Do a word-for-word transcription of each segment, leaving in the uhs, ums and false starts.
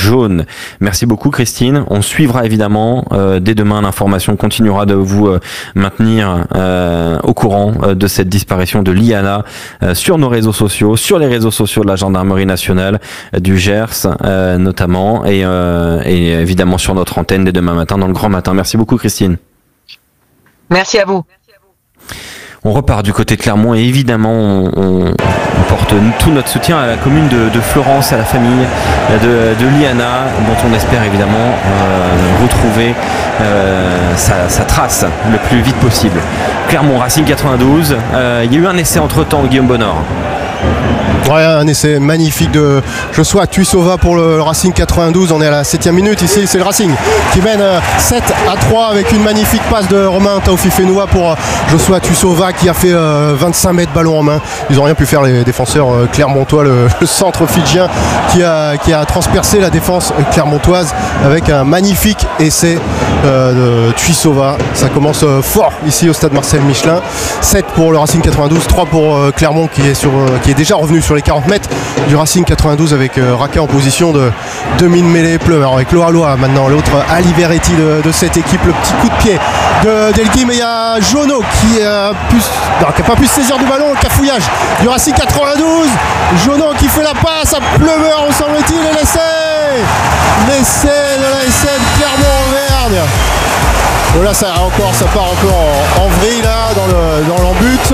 jaune. Merci beaucoup Christine. On suivra évidemment euh, dès demain l'information, continuera de vous euh, maintenir euh, au courant euh, de cette disparition de Liana euh, sur nos réseaux sociaux, sur les réseaux sociaux de la Gendarmerie nationale euh, du Gers euh, notamment et, euh, et évidemment sur notre antenne dès demain matin dans le grand matin. Merci beaucoup Christine. Merci à vous. On repart du côté de Clermont et évidemment on, on, on porte tout notre soutien à la commune de, de Florence, à la famille de, de Liana, dont on espère évidemment euh, retrouver euh, sa, sa trace le plus vite possible. Clermont Racing quatre-vingt-douze, euh, il y a eu un essai entre temps, Guillaume Bonnord. Ouais, un essai magnifique de Joshua Tuisova pour le Racing quatre-vingt-douze. On est à la septième minute ici, c'est le Racing qui mène sept à trois avec une magnifique passe de Romain Taoufifenua pour Joshua Tuisova qui a fait vingt-cinq mètres ballon en main. Ils n'ont rien pu faire les défenseurs clermontois, le, le centre fidjien qui a, qui a transpercé la défense clermontoise avec un magnifique essai euh, de Tuisova. Ça commence fort ici au stade Marcel Michelin. sept pour le Racing quatre-vingt-douze, trois pour euh, Clermont qui est, sur, euh, qui est déjà revenu sur les quarante mètres du Racing quatre-vingt-douze avec euh, Raka en position de demi-mêlée Plumeur avec Loa Loa maintenant l'autre Aliveretti de, de cette équipe, le petit coup de pied de Delgui, mais il y a Jono qui n'a pas pu se saisir du ballon, le cafouillage du Racing quatre-vingt-douze, Jono qui fait la passe à Plumeur me semble-t-il et l'essai l'essai de la S N Clermont-Auvergne. Bon là ça, encore, ça part encore en, en vrille là dans, le, dans l'embut.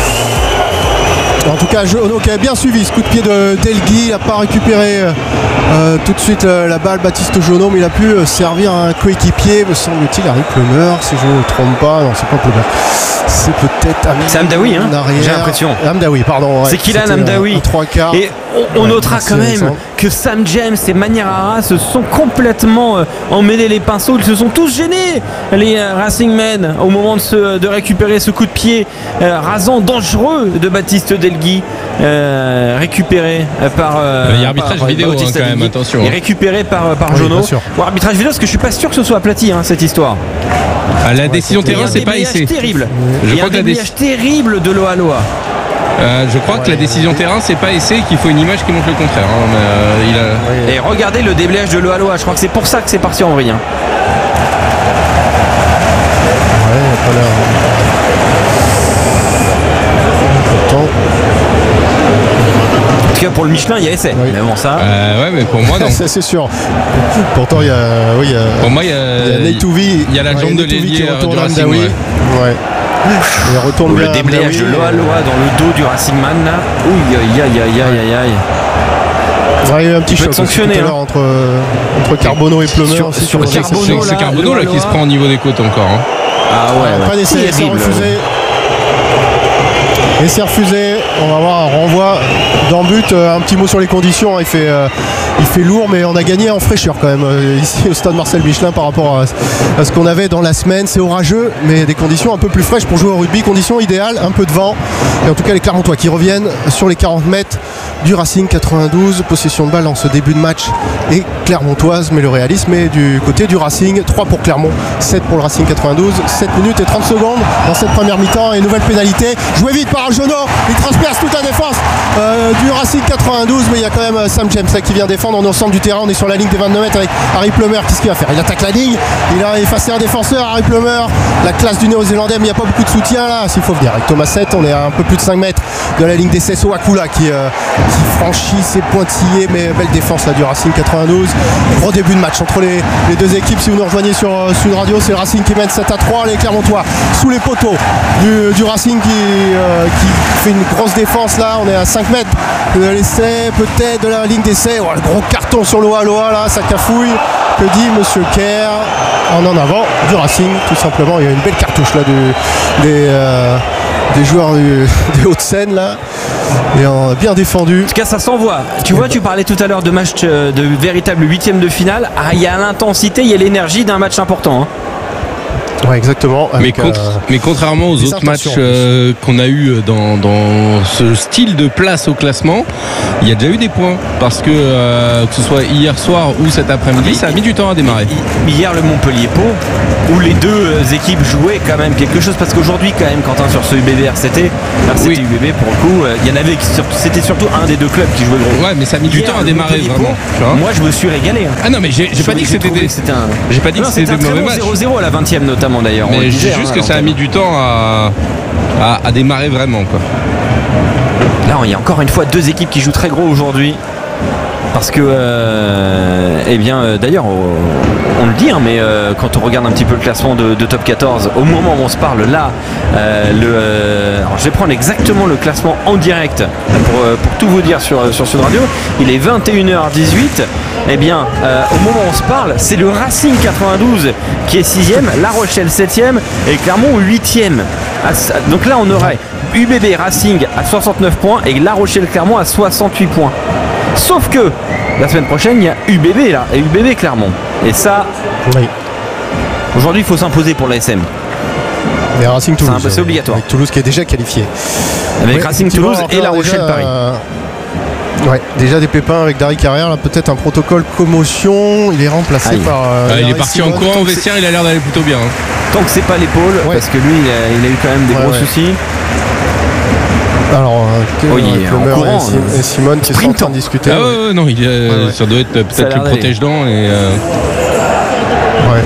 En tout cas, Jono qui a bien suivi ce coup de pied de Delgui, il n'a pas récupéré euh, tout de suite euh, la balle, Baptiste Jono, mais il a pu euh, servir un coéquipier, me semble-t-il, Harry Plumeur, si je ne me trompe pas. Non, c'est pas Plumeur. C'est peut-être Am- C'est Hamdaoui, hein, j'ai l'impression. Hamdaoui, pardon. Ouais, c'est Kylian Hamdaoui. Et on, on ouais, notera quand même que Sam James et Maniara se sont complètement euh, emmêlés les pinceaux. Ils se sont tous gênés, les euh, Racing Men, au moment de, se, de récupérer ce coup de pied euh, rasant, dangereux de Baptiste Delgui, euh, récupéré par. Euh, Il y a arbitrage par, vidéo par hein, quand même, attention. Et récupéré par, par oui, Jono. Bon, arbitrage vidéo, parce que je suis pas sûr que ce soit aplati hein, cette histoire. À la ouais, décision terrain, c'est pas essai. Terrible. Je Il y crois a un que la déblayage déc... terrible de Loa Loa. Euh, je crois ouais, que la décision ouais. terrain, c'est pas essai, qu'il faut une image qui montre le contraire. Hein, mais, euh, il a... Et regardez le déblayage de Loa Loa. Je crois que c'est pour ça que c'est parti en vrille. Hein. Ouais, il n'y a pas l'air. Pourtant. En tout cas pour le Michelin il y a essai. Oui. Mais bon ça. Euh, ouais mais pour moi non. c'est, c'est sûr. Pourtant il y a, oui, il y a. Pour moi il y a. Neitouvi. Il y a la jambe ouais, de l'ailier du Racing. Ouais. ouais. Il retourne le bien déblayage de Loa Loa dans le dos du Racing Man là. Ouh aïe aïe aïe aïe aïe aïe. Ouais, il y a eu un petit choc sanctionné hein. entre, entre Carbono et Plumeur. Sur, aussi, sur sur Carbono, c'est, là, c'est Carbono là, qui se prend au niveau des côtes encore. Hein. Ah ouais, ouais, ouais. Pas d'essai, c'est refusé. Et c'est refusé, on va avoir un renvoi dans but, un petit mot sur les conditions, il fait, euh, il fait lourd mais on a gagné en fraîcheur quand même euh, ici au stade Marcel Michelin par rapport à, à ce qu'on avait dans la semaine. C'est orageux mais des conditions un peu plus fraîches pour jouer au rugby, conditions idéales, un peu de vent et en tout cas les Clermontois qui reviennent sur les quarante mètres du Racing quatre-vingt-douze, possession de balle en ce début de match et clermontoise, mais le réalisme est du côté du Racing. Trois pour Clermont, sept pour le Racing quatre-vingt-douze, sept minutes et trente secondes dans cette première mi-temps et nouvelle pénalité jouée vite par Jono, il transperce toute la défense euh, du Racing quatre-vingt-douze, mais il y a quand même Sam James là, qui vient défendre. On est au centre du terrain, on est sur la ligne des vingt-deux mètres avec Harry Plumeur. Qu'est-ce qu'il va faire? Il attaque la ligne, il a effacé un défenseur, Harry Plumeur, la classe du néo-zélandais, mais il n'y a pas beaucoup de soutien là, s'il faut venir avec Thomas sept. On est à un peu plus de cinq mètres de la ligne d'essai. Soakula qui, euh, qui franchit ses pointillés, mais belle défense là du Racing quatre-vingt-douze. Gros début de match entre les, les deux équipes. Si vous nous rejoignez sur euh, Sud Radio, c'est le Racing qui mène sept à trois, les Clermontois sous les poteaux du, du Racing qui, euh, qui fait une grosse défense là. On est à cinq mètres de l'essai, peut-être de la ligne d'essai. Oh, le gros carton sur Loa Loa là, ça cafouille. Que dit Monsieur Kerr? En en avant du Racing, tout simplement. Il y a une belle cartouche là du, des, euh, des joueurs du, des Hauts-de-Seine là. Et en, bien défendu. En tout cas, ça s'envoie. Tu vois, tu parlais tout à l'heure de match euh, de véritable huitième de finale. Ah, il y a l'intensité, il y a l'énergie d'un match important. Hein. Ouais, exactement. Mais, avec, contre, euh, mais contrairement aux des autres matchs intentions, euh, qu'on a eu dans, dans ce style de place au classement, il y a déjà eu des points. Parce que euh, que ce soit hier soir ou cet après-midi, ça a mis du temps à démarrer. Hier, le Montpellier-Pau, où les deux équipes jouaient quand même quelque chose. Parce qu'aujourd'hui, quand même, Quentin, sur ce U B B R C T, R C T Oui. U B B, pour le coup, il y en avait qui, c'était surtout un des deux clubs qui jouait gros. Ouais, mais ça a mis du Hier, temps à le démarrer Montpellier-Pau, vraiment. Tu vois. Moi, je me suis régalé. Hein. Ah non, mais j'ai j'ai pas dit que c'était des. C'était un... J'ai pas dit Non, que c'était un des très mauvais bon matchs. zéro zéro à la vingtième notamment d'ailleurs. on le Mais disait, juste hein, que à ça a mis du temps à, à, à démarrer vraiment, quoi. Là, il y a encore une fois deux équipes qui jouent très gros aujourd'hui. Parce que, euh, eh bien, euh, d'ailleurs, on, on le dit, hein, mais euh, quand on regarde un petit peu le classement de, de Top quatorze, au moment où on se parle, là, euh, le, euh, alors je vais prendre exactement le classement en direct pour, euh, pour tout vous dire sur, sur Sud Radio. Il est vingt et une heures dix-huit. Eh bien, euh, au moment où on se parle, c'est le Racing quatre-vingt-douze qui est sixième, La Rochelle septième et Clermont huitième. Donc là, on aurait U B B Racing à soixante-neuf points et La Rochelle Clermont à soixante-huit points. Sauf que la semaine prochaine, il y a U B B là, et U B B Clermont. Et ça, oui. aujourd'hui, il faut s'imposer pour l'A S M. Mais Racing Toulouse. C'est un- c'est obligatoire. Avec Toulouse qui est déjà qualifié. Avec Ouais, Racing effectivement, Toulouse et alors, La Rochelle déjà, Paris. euh, Ouais, déjà des pépins avec Dari Carrière, là peut-être un protocole commotion, il est remplacé Aïe. par euh, Ah, il est Larry parti en Simon. courant au vestiaire, il a l'air d'aller plutôt bien. hein. Tant que c'est pas l'épaule, Ouais. parce que lui, il a, il a eu quand même des Ouais, gros ouais. soucis. Alors, euh, que- Oh, il est euh, en Plummer courant, et, Sim- euh, et Simone qui sont en train sprintant. de discuter. Ah ouais. ouais, ouais, non, il est, Ouais, ouais. ça doit être Ça a peut-être l'air le d'aller. protège-dents et. euh, Ouais.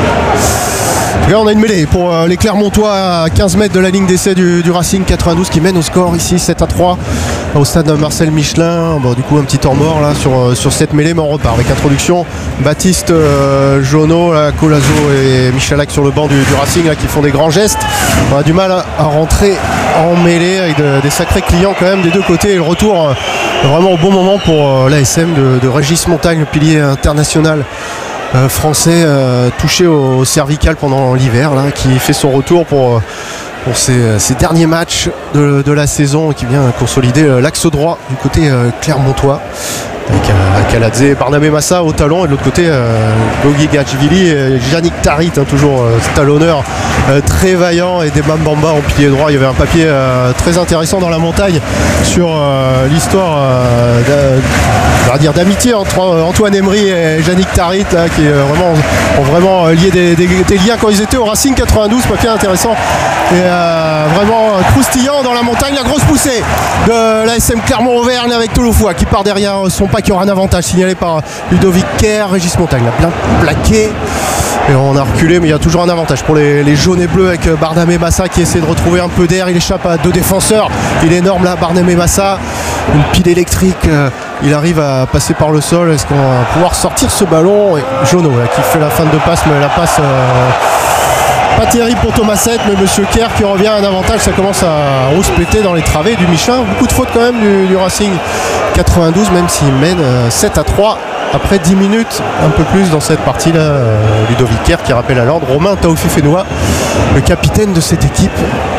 Là, on a une mêlée pour euh, les Clermontois à quinze mètres de la ligne d'essai du, du Racing quatre-vingt-douze qui mène au score ici sept à trois au stade Marcel Michelin. Bon, du coup, un petit temps mort là sur, euh, sur cette mêlée, mais on repart avec introduction. Baptiste, euh, Jono, là, Colazo et Michalak sur le banc du, du Racing là, qui font des grands gestes. On a du mal à, à rentrer en mêlée avec de- des sacrés clients quand même des deux côtés. Et le retour euh, vraiment au bon moment pour euh, l'A S M de, de Régis Montagne, le pilier international. Euh, français euh, touché au cervical pendant l'hiver là, qui fait son retour pour, euh, pour ses, ses derniers matchs de, de la saison et qui vient consolider euh, l'axe droit du côté euh, clermontois avec euh, Kaladze, Barnabé Massa au talon et de l'autre côté euh, Gogi Gachvili et Yannick Tarit, hein, toujours euh, talonneur euh, très vaillant, et des Bamba en pilier droit. Il y avait un papier euh, très intéressant dans la montagne sur euh, l'histoire euh, d'a- on va dire d'amitié entre euh, Antoine Emery et Yannick Tarit là, qui euh, vraiment, ont vraiment euh, lié des, des- des liens quand ils étaient au Racing quatre-vingt-douze. Papier intéressant et euh, vraiment euh, croustillant dans la montagne. La grosse poussée de l'A S M Clermont-Auvergne avec Touloufoy qui part derrière son pack, qui aura un avantage signalé par Ludovic Kerr. Régis Montagne l'a bien plaqué et on a reculé, mais il y a toujours un avantage pour les, les jaunes et bleus avec Barnabé Massa qui essaie de retrouver un peu d'air. Il échappe à deux défenseurs, il est énorme là, Barnabé Massa, une pile électrique, euh, il arrive à passer par le sol. Est-ce qu'on va pouvoir sortir ce ballon? Et Jono là, qui fait la fin de passe, mais la passe euh, pas terrible pour Thomas Sett, mais Monsieur Kerr qui revient à un avantage. Ça commence à rouspéter dans les travées du Michelin. Beaucoup de fautes quand même du, du Racing quatre-vingt-douze, même s'il mène euh, sept à trois après dix minutes, un peu plus dans cette partie-là. euh, Ludovic Kerr qui rappelle à l'ordre Romain Taoufifénois, le capitaine de cette équipe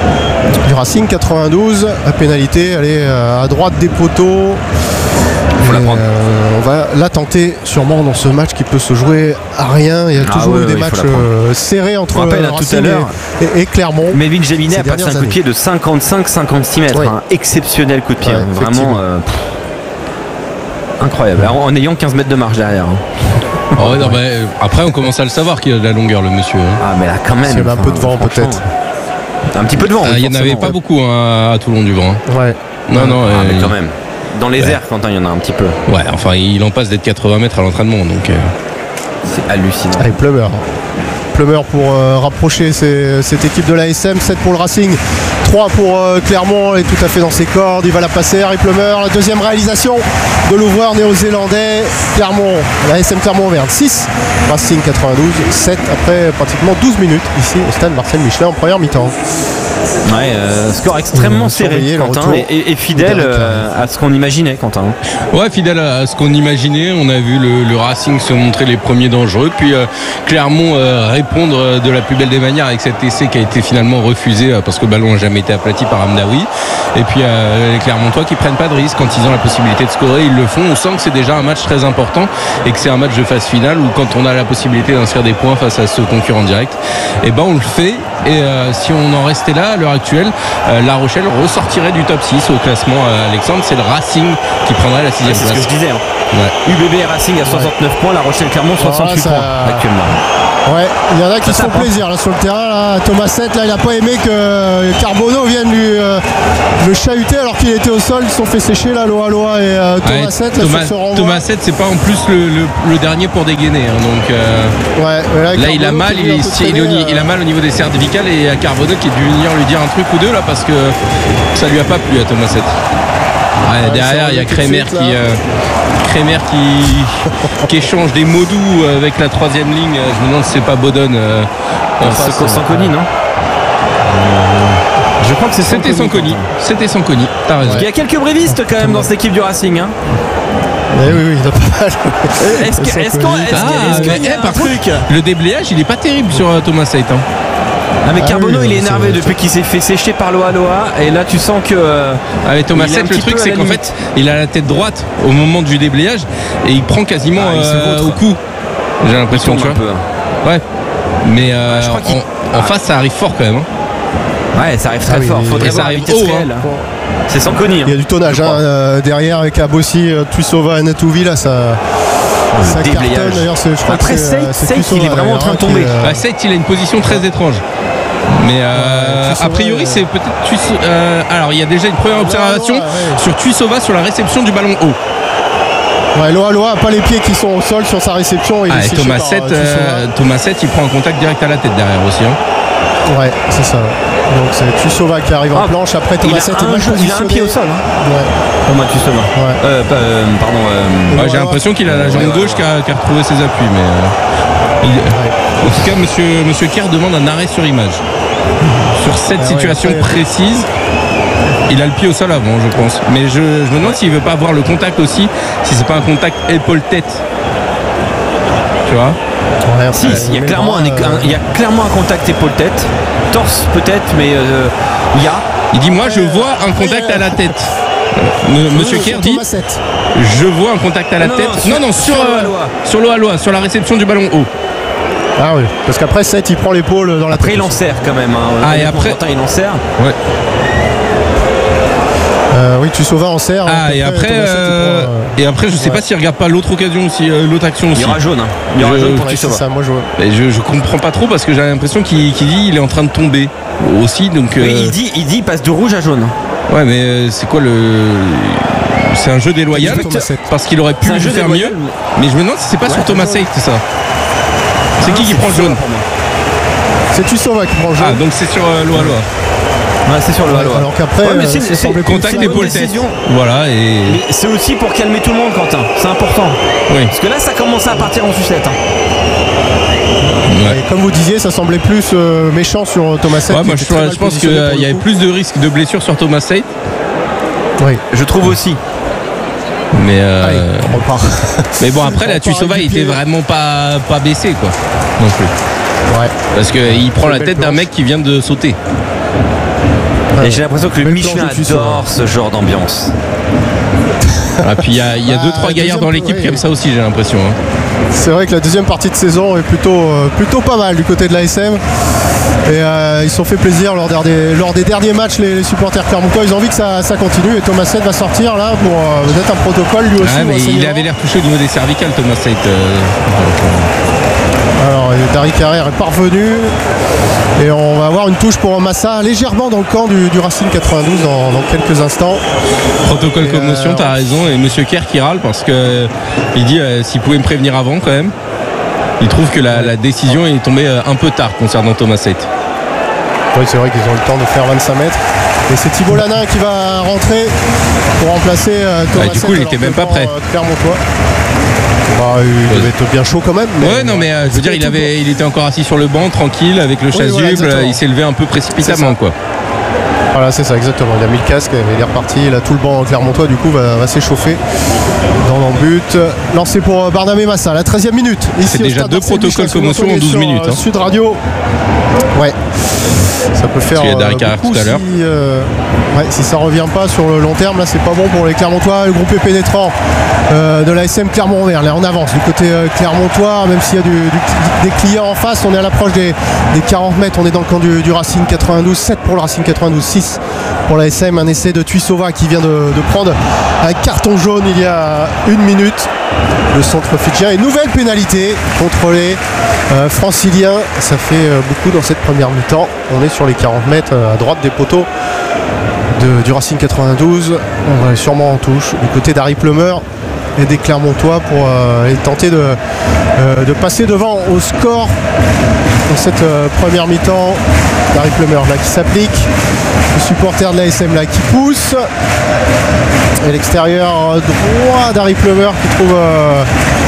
du Racing quatre-vingt-douze. La pénalité, elle est euh, à droite des poteaux. Faut la Et, prendre. euh, on va la tenter sûrement dans ce match qui peut se jouer à rien. Il y a Ah toujours ouais, eu des ouais, il faut matchs la prendre. euh, serrés entre On rappelle, euh, à tout Racing à l'heure, et, et- et Clermont. Melvin Géminet Ces a passé un dernières coup de pied de cinquante-cinq cinquante-six mètres. Ouais. Un exceptionnel coup de pied. Ouais, hein. effectivement. Vraiment euh, pff, incroyable. Alors, en ayant quinze mètres de marge derrière. hein. Oh, ouais, non, bah, euh, après, on commence à le savoir qu'il a de la longueur, le monsieur. hein. Ah, mais là, quand même. S'il y avait un enfin, peu de vent, franchement, peut-être. Un petit peu de vent. Ah, oui, il n'y en avait forcément. pas beaucoup hein, à Toulon du Grand. Ouais. Non, non. Ah, euh, mais quand même. Dans les Ouais. airs, Quentin, il y en a un petit peu. Ouais, enfin, il en passe d'être quatre-vingts mètres à l'entraînement. Donc, euh, C'est hallucinant. Allez, Plummer. Plummer pour euh, rapprocher ces- cette équipe de l'A S M. sept pour le Racing, trois pour euh, Clermont. Elle est tout à fait dans ses cordes. Il va la passer, Harry Plummer. La deuxième réalisation de l'ouvreur néo-zélandais. Clermont, l'A S M Clermont-Auvergne six, Racing quatre-vingt-douze sept après pratiquement douze minutes ici au stade Marcel Michelin en première mi-temps. Ouais, euh, score extrêmement serré, Quentin, et, et, et fidèle euh, à ce qu'on imaginait, Quentin. Ouais, fidèle à ce qu'on imaginait. On a vu le, le Racing se montrer les premiers dangereux, puis euh, Clermont euh, répondre de la plus belle des manières avec cet essai qui a été finalement refusé euh, parce que le ballon n'a jamais été aplati par Amdaoui. Et puis euh, les Clermontois qui prennent pas de risque quand ils ont la possibilité de scorer, ils le font. On sent que c'est déjà un match très important et que c'est un match de phase finale où quand on a la possibilité d'inscrire des points face à ce concurrent direct, et ben on le fait. Et euh, si on en restait là à l'heure actuelle, euh, La Rochelle ressortirait du top six au classement. euh, Alexandre, c'est le Racing qui prendrait la sixième ouais, place. C'est ce que je disais. Hein. Ouais. U B B et Racing à soixante-neuf ouais. points, La Rochelle Clermont soixante-huit ça... points actuellement. Ouais, il y en a qui ça se font plaisir là sur le terrain. Là. Thomas Sett, là, il n'a pas aimé que Carbonneau vienne lui euh, le chahuter alors qu'il était au sol. Ils se sont fait sécher là, Loa Loa et euh, Thomas ouais, Sett. Là, Thomas, sur ce renvoi. Thomas Sett, c'est pas en plus le, le, le dernier pour dégainer. Hein, donc euh, ouais, là, là il a mal, il, est, traîner, il, euh... il a mal au niveau des cervicales et à Carbonneau qui est dû venir lui dire un truc ou deux là parce que ça lui a pas plu à Thomas Sett. Ouais, ouais, derrière, il y a Kremer qui, euh, Kremer qui, qui échange des mots doux avec la troisième ligne. Je me demande si c'est pas Bodon. Euh, c'est Sanconi, non Je crois que c'est C'était Sanconi. C'était Sanconi. T'as raison. Ouais. Il y a quelques brévistes quand même dans cette équipe du Racing. Hein. Eh oui, oui, il a pas mal. Est-ce que, est-ce qu'on, est-ce ah, que, est-ce que, eh, par contre, le déblayage, il est pas terrible sur uh, Thomas Sett. Hein. Ah mais Carbonneau ah oui, il est énervé depuis qu'il s'est fait sécher par Loa Loa et là tu sens que euh, avec Thomas Sett le truc c'est qu'en fait il a la tête droite au moment du déblayage et il prend quasiment ah, euh, au cou, j'ai l'impression, tu vois. Peu. Ouais mais euh, ouais, en, en face ça arrive fort quand même, hein. Ouais, ça arrive très ah, oui, fort, faudrait voir la vitesse haut, réelle. Hein. C'est Sanconi. Hein. Il y a du tonnage hein, euh, derrière avec Abossi, euh, Tuisova et Natouvi là ça. Oh, ça cartonne d'ailleurs. Je crois après Seit, il est vraiment en train de tomber. Euh... Bah, Seit, il a une position très étrange. Mais euh, ouais, a priori, c'est peut-être. Euh, alors, il y a déjà une première observation Loa, ouais. sur Tuisova sur la réception du ballon haut. Ouais, Loa Loa n'a pas les pieds qui sont au sol sur sa réception. Il ah, est Thomas Sett, euh, Thomas Sett, il prend un contact direct à la tête derrière aussi. Hein. Ouais, c'est ça. Donc c'est Tuisova qui arrive ah, en planche. Après Thomas Sett est mal positionné. Il a un pied au sol. Hein. Ouais. Thomas Tuisova. Ouais. Euh, euh, pardon. Euh, ouais, j'ai l'impression qu'il a la jambe gauche qui a, qui a retrouvé ses appuis, mais. Euh, il... ouais. En tout cas, Monsieur Monsieur Kerr demande un arrêt sur image sur cette ah, situation ouais, précise. Il a le pied au sol avant, je pense. Mais je, je me demande s'il veut pas avoir le contact aussi, si c'est pas un contact épaule-tête. Tu vois. Ouais, si, il y a clairement un, un, il y a clairement un contact épaule-tête, torse peut-être, mais euh, il y a. Il dit moi je vois un contact à la tête. Monsieur Kerr dit je vois un contact à la non, tête. Non, non, non, sur, sur euh, sur Loa Loa, sur la réception du ballon haut. Ah oui, parce qu'après Sett il prend l'épaule dans la après tête. il en serre quand même. Hein. Ah et après il en serre. Ouais. Euh, oui, Tuisova en serre. Ah et après, euh, prend, euh... et après je sais ouais. pas s'il regarde pas l'autre occasion aussi, euh, l'autre action aussi. Il y aura jaune. Hein. Il y aura je, jaune pour ouais, Tuisova. Ça, moi je vois. Et je, je comprends pas trop parce que j'ai l'impression qu'il, qu'il dit il est en train de tomber aussi donc. Euh... Oui, il dit il dit il passe de rouge à jaune. Ouais mais euh, c'est quoi le. C'est un jeu déloyal parce qu'il aurait pu le faire mieux. Mais je me demande si c'est pas ouais, sur Thomas Seit ça. C'est qui qui prend le jaune? C'est Tuisova qui prend le jaune. Ah donc c'est sur euh, Loa Loa. Ouais, c'est sur le Loa. Alors qu'après, ouais, c'est, c'est, c'est contact épaule-tête. Voilà et. Mais c'est aussi pour calmer tout le monde, Quentin. C'est important. Oui. Parce que là, ça commence à partir en sucette. Hein. Ouais. Comme vous disiez, ça semblait plus euh, méchant sur Thomas Seit. Ouais, moi je, je pense qu'il euh, y avait plus de risques de blessure sur Thomas Seit. Oui. Je trouve aussi. Mais euh... Allez, on repart. Mais bon après la Tuisova il était vraiment pas pas baissé quoi non plus. Ouais. Parce que il prend la tête d'un mec qui vient de sauter. Et j'ai l'impression que le Michelin adore ce genre d'ambiance. Ah, puis il y a, y a bah, deux trois gaillards dans l'équipe ouais, qui aiment ça aussi j'ai l'impression. Hein. C'est vrai que la deuxième partie de saison est plutôt euh, plutôt pas mal du côté de l'A S M. Et euh, ils se sont fait plaisir lors des, lors des derniers matchs, les, les supporters clermontois. Ils ont envie que ça, ça continue. Et Thomas Seit va sortir là pour euh, peut-être un protocole lui aussi. Ouais, mais il avait l'air touché au niveau des cervicales, Thomas Seit. Euh, Alors, Dari Carrère est parvenu. Et on va avoir une touche pour Massa légèrement dans le camp du, du Racing quatre-vingt-douze dans, dans quelques instants. Protocole et commotion, euh, t'as raison. Et Monsieur Kerr qui râle parce que il dit euh, s'il pouvait me prévenir avant quand même. Il trouve que la, la décision est tombée un peu tard concernant Thomas Seit. Oui, c'est vrai qu'ils ont le temps de faire vingt-cinq mètres. Et c'est Thibault Lanin qui va rentrer pour remplacer euh, Thomas Seit. Ah, du coup, il était même pas prêt. Euh, Clermontois. Bah, il devait être bien chaud quand même. Mais ouais, non, mais euh, je veux dire, il, avait, il était encore assis sur le banc, tranquille, avec le chasuble, oui, voilà, il s'est levé un peu précipitamment, quoi. Voilà, c'est ça, exactement. Il a mis le casque, il est reparti. Là, tout le banc clermontois, du coup, va, va s'échauffer dans le but. Lancé pour Barnabé Massa, la treizième minute. C'est déjà deux protocoles commotion en douze minutes. Hein. Sud Radio. Ouais. Ça peut faire. Il y a Derrick euh, tout à l'heure. Si, euh, ouais, si ça revient pas sur le long terme, là, c'est pas bon pour les Clermontois. Le groupe pénétrant euh, de la S M Clermont-Auvergne. Là, on avance du côté euh, Clermontois, même s'il y a du, du, des clients en face. On est à l'approche des, des quarante mètres. On est dans le camp du, du Racing quatre-vingt-douze. sept pour le Racing quatre-vingt-douze, six pour la S M. Un essai de Tuisova qui vient de, de prendre un carton jaune il y a une minute. Le centre fidjien. Et nouvelle pénalité contrôlée euh, francilien. Ça fait euh, beaucoup dans cette première mi-temps. On est sur les quarante mètres euh, à droite des poteaux de, du Racing quatre-vingt-douze. On va aller sûrement en touche du côté d'Harry Plumeur et des Clermontois pour euh, tenter de, euh, de passer devant au score dans cette euh, première mi-temps. Harry Plumeur là qui s'applique. Le supporter de la S M là qui pousse. Et l'extérieur droit d'Harry Plumeur qui trouve euh,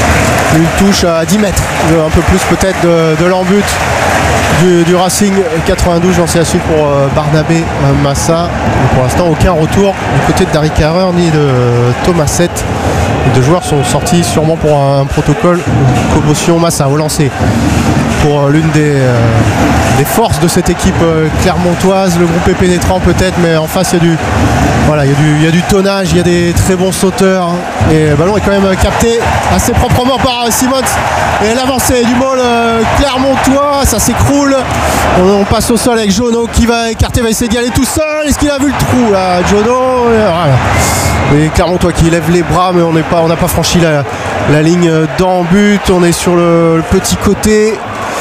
une touche à dix mètres, un peu plus peut-être de, de l'embut du, du Racing quatre-vingt-douze. Lancé à suivre pour euh, Barnabé euh, Massa. Et pour l'instant, aucun retour du côté de Darry Carrer ni de Thomas Sett. Les deux joueurs sont sortis sûrement pour un, un protocole commotion. Massa au lancer pour euh, l'une des, euh, des forces de cette équipe euh, clermontoise. Le groupe est pénétrant peut-être, mais en face il y a du, voilà, il y a du, il y a du tonnage, il y a des très bons sauteurs. Et le ballon est quand même capté assez proprement par euh, Simons. Et l'avancée du ball euh, clermontois, ça s'écroule. On, on passe au sol avec Jono qui va écarter, va essayer d'y aller tout seul. Est-ce qu'il a vu le trou là, Jono? Voilà. Et Clermontois qui lève les bras, mais on n'est pas, on n'a pas franchi la, la ligne d'en but. On est sur le, le petit côté.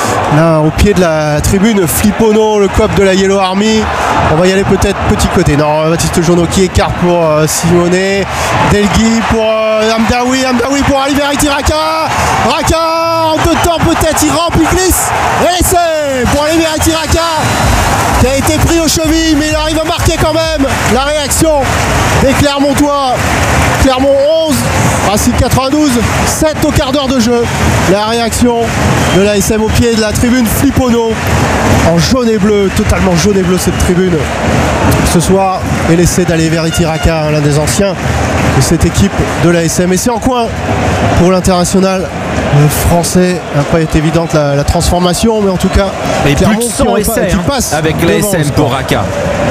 Là, au pied de la tribune, Flippono, le cop de la Yellow Army. On va y aller peut-être petit côté. Non, Baptiste Jono qui écarte pour euh, Simonet. Delgui pour euh, Amdaoui. Amdaoui pour Ali Verity Raka. Raka, en deux temps peut-être, il rampe, il glisse. Et c'est pour Ali Verity Raka qui a été pris aux chevilles, mais il arrive à marquer quand même. La réaction des Clermontois. Clermont onze, Racing quatre-vingt-douze, sept au quart d'heure de jeu. La réaction de la S M au pied de la tribune Flippono en jaune et bleu, totalement jaune et bleu cette tribune ce soir. Et l'essai d'aller Verity Raka, l'un des anciens de cette équipe de la S M. Et c'est en coin pour l'international français. N'a pas été évidente la, la transformation, mais en tout cas, et plus de cent essais hein, avec la S M pour Raka.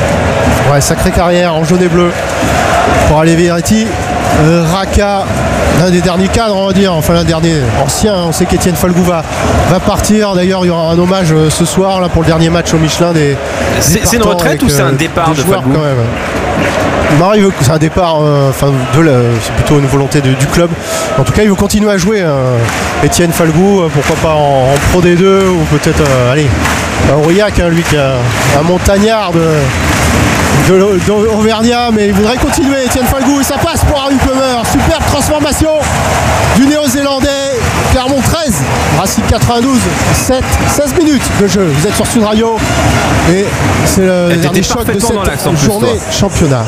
Ouais, sacrée carrière en jaune et bleu pour aller Verity euh, Raka, l'un des derniers cadres, on va dire, enfin l'un dernier ancien. On sait qu'Étienne Falgou va, va partir. D'ailleurs, il y aura un hommage euh, ce soir là, pour le dernier match au Michelin des. C'est, c'est une retraite avec, ou c'est un départ de Falgou quand même. Non, il veut, c'est un départ, euh, enfin, de la, c'est plutôt une volonté de, du club. En tout cas, il veut continuer à jouer. Euh, Étienne Falgou, euh, pourquoi pas en, en Pro D deux ou peut-être, euh, allez, Aurillac, hein, lui qui a un montagnard de. De, d'Auvergnat, mais il voudrait continuer. Étienne Falgou, et ça passe pour Harry Plumeur. Superbe transformation du Néo-Zélandais. Clermont treize, Racing quatre-vingt-douze, sept, seize minutes de jeu. Vous êtes sur Sud Radio et c'est le elle dernier choc de cette journée plus, championnat.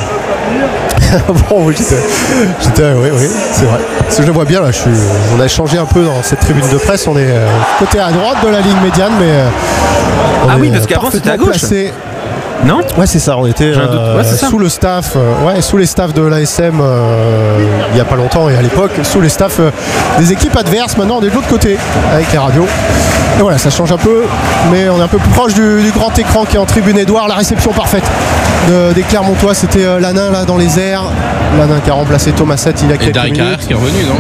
Bon, oui, j'étais, j'étais, oui, oui, c'est vrai. Parce que je vois bien là, je suis, on a changé un peu dans cette tribune de presse. On est euh, côté à droite de la ligne médiane, mais euh, ah oui, parce qu'avant c'était à gauche. Placé. Non ? Ouais, c'est ça, on était euh, ouais, sous le staff, euh, ouais, sous les staffs de l'A S M euh, il n'y a pas longtemps et à l'époque, sous les staffs euh, des équipes adverses. Maintenant, on est de l'autre côté avec les radios. Et voilà, ça change un peu, mais on est un peu plus proche du, du grand écran qui est en tribune Édouard. La réception parfaite de, des Clermontois, c'était euh, Lanin là dans les airs. Lanin qui a remplacé Thomas Sett il y a quelques minutes. Et Darry Carrer qui est revenu, non ?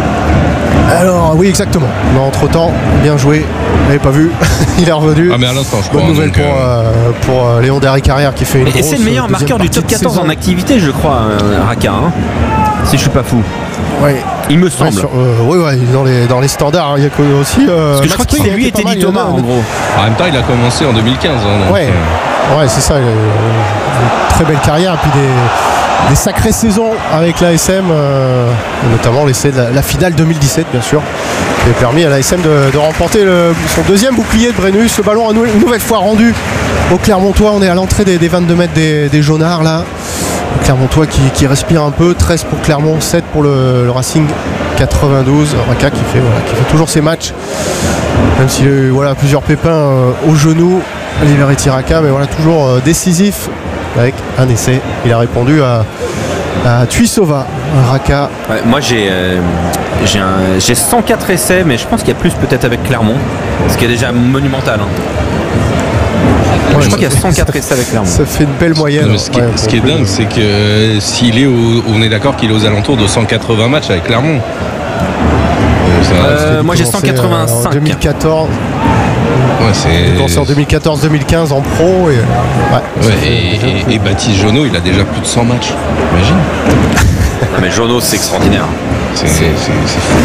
Alors oui, exactement. Mais entre temps, bien joué. Vous n'avez pas vu, il est revenu. Ah mais à l'instant, je Bonne crois, nouvelle donc, pour, euh, pour euh, Léon Darry Carrière qui fait une. Et, et c'est le meilleur marqueur du top quatorze en activité, je crois, euh, Raka. Hein, si je suis pas fou. Ouais. Il me semble. Ouais, sur, euh, oui, ouais, dans les, dans les standards, il y a aussi. Euh, Parce que je crois que c'est lui et Teddy Thomas, en gros. En même temps, il a commencé en deux mille quinze. Hein, donc, ouais, euh... ouais, c'est ça. Une, une très belle carrière, et puis des, des sacrées saisons avec l'A S M, euh, notamment l'essai de la, la finale deux mille dix-sept, bien sûr, qui a permis à l'A S M de, de remporter le, son deuxième bouclier de Brennus. Ce ballon a une nouvelle fois rendu au Clermontois. On est à l'entrée des, des vingt-deux mètres des, des Jaunards là. Clermontois qui, qui respire un peu. Treize pour Clermont, sept pour le, le Racing quatre-vingt-douze. Raka qui fait, voilà, qui fait toujours ses matchs, même s'il a eu voilà, plusieurs pépins euh, au genou. Liberty Raka, mais voilà, toujours euh, décisif avec un essai. Il a répondu à, à Tuisova. Raka. Ouais, moi j'ai euh, j'ai, un, j'ai cent quatre essais, mais je pense qu'il y a plus peut-être avec Clermont, ce qui est déjà monumental. Hein. Ouais, je crois qu'il y a cent quatre essais avec Clermont. Ça fait une belle moyenne. Non, ce qui, ouais, ce qui est dingue, c'est que euh, s'il est au, on est d'accord qu'il est aux alentours de cent quatre-vingts matchs avec Clermont. Euh, ça, euh, moi j'ai cent quatre-vingt-cinq. En deux mille quatorze. Ouais, c'est... commencé en deux mille quatorze deux mille quinze en pro. Et, ouais, ouais, et, et, et Baptiste Jonot, il a déjà plus de cent matchs. Imagine. Non, mais Jonot, c'est extraordinaire. C'est, c'est, c'est, c'est fou.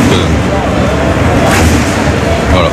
Voilà.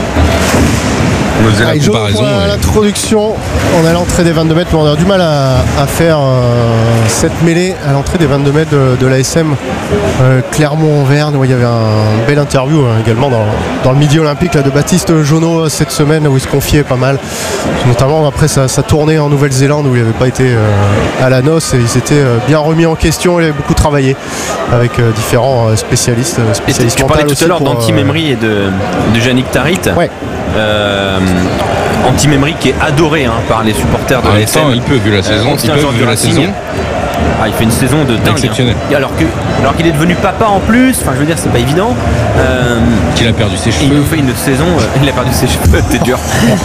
On faisait la comparaison. À l'introduction, on a l'entrée des vingt-deux mètres, mais on a du mal à, à faire euh, cette mêlée à l'entrée des vingt-deux mètres de, de l'A S M euh, Clermont-Auvergne, où il y avait un bel interview hein, également dans, dans le Midi Olympique là, de Baptiste Jonot cette semaine, où il se confiait pas mal, notamment après sa, sa tournée en Nouvelle-Zélande, où il n'avait pas été euh, à la noce, et il s'était euh, bien remis en question. Il avait beaucoup travaillé avec euh, différents euh, spécialistes. spécialistes tu parlais tout à l'heure pour, d'Anti-Memory euh, et de, de Yannick Tarit. Ouais. Euh, Anti-Memory qui est adoré hein, par les supporters de en la même S M. temps, il peut vu la saison, euh, il peut vu la saison. Ah, il fait une saison de dingue. Exceptionnel. Hein. Alors, que, alors qu'il est devenu papa en plus, enfin je veux dire c'est pas évident. Euh, qu'il a perdu ses cheveux. Il nous fait une saison, euh, il a perdu ses cheveux, c'était dur.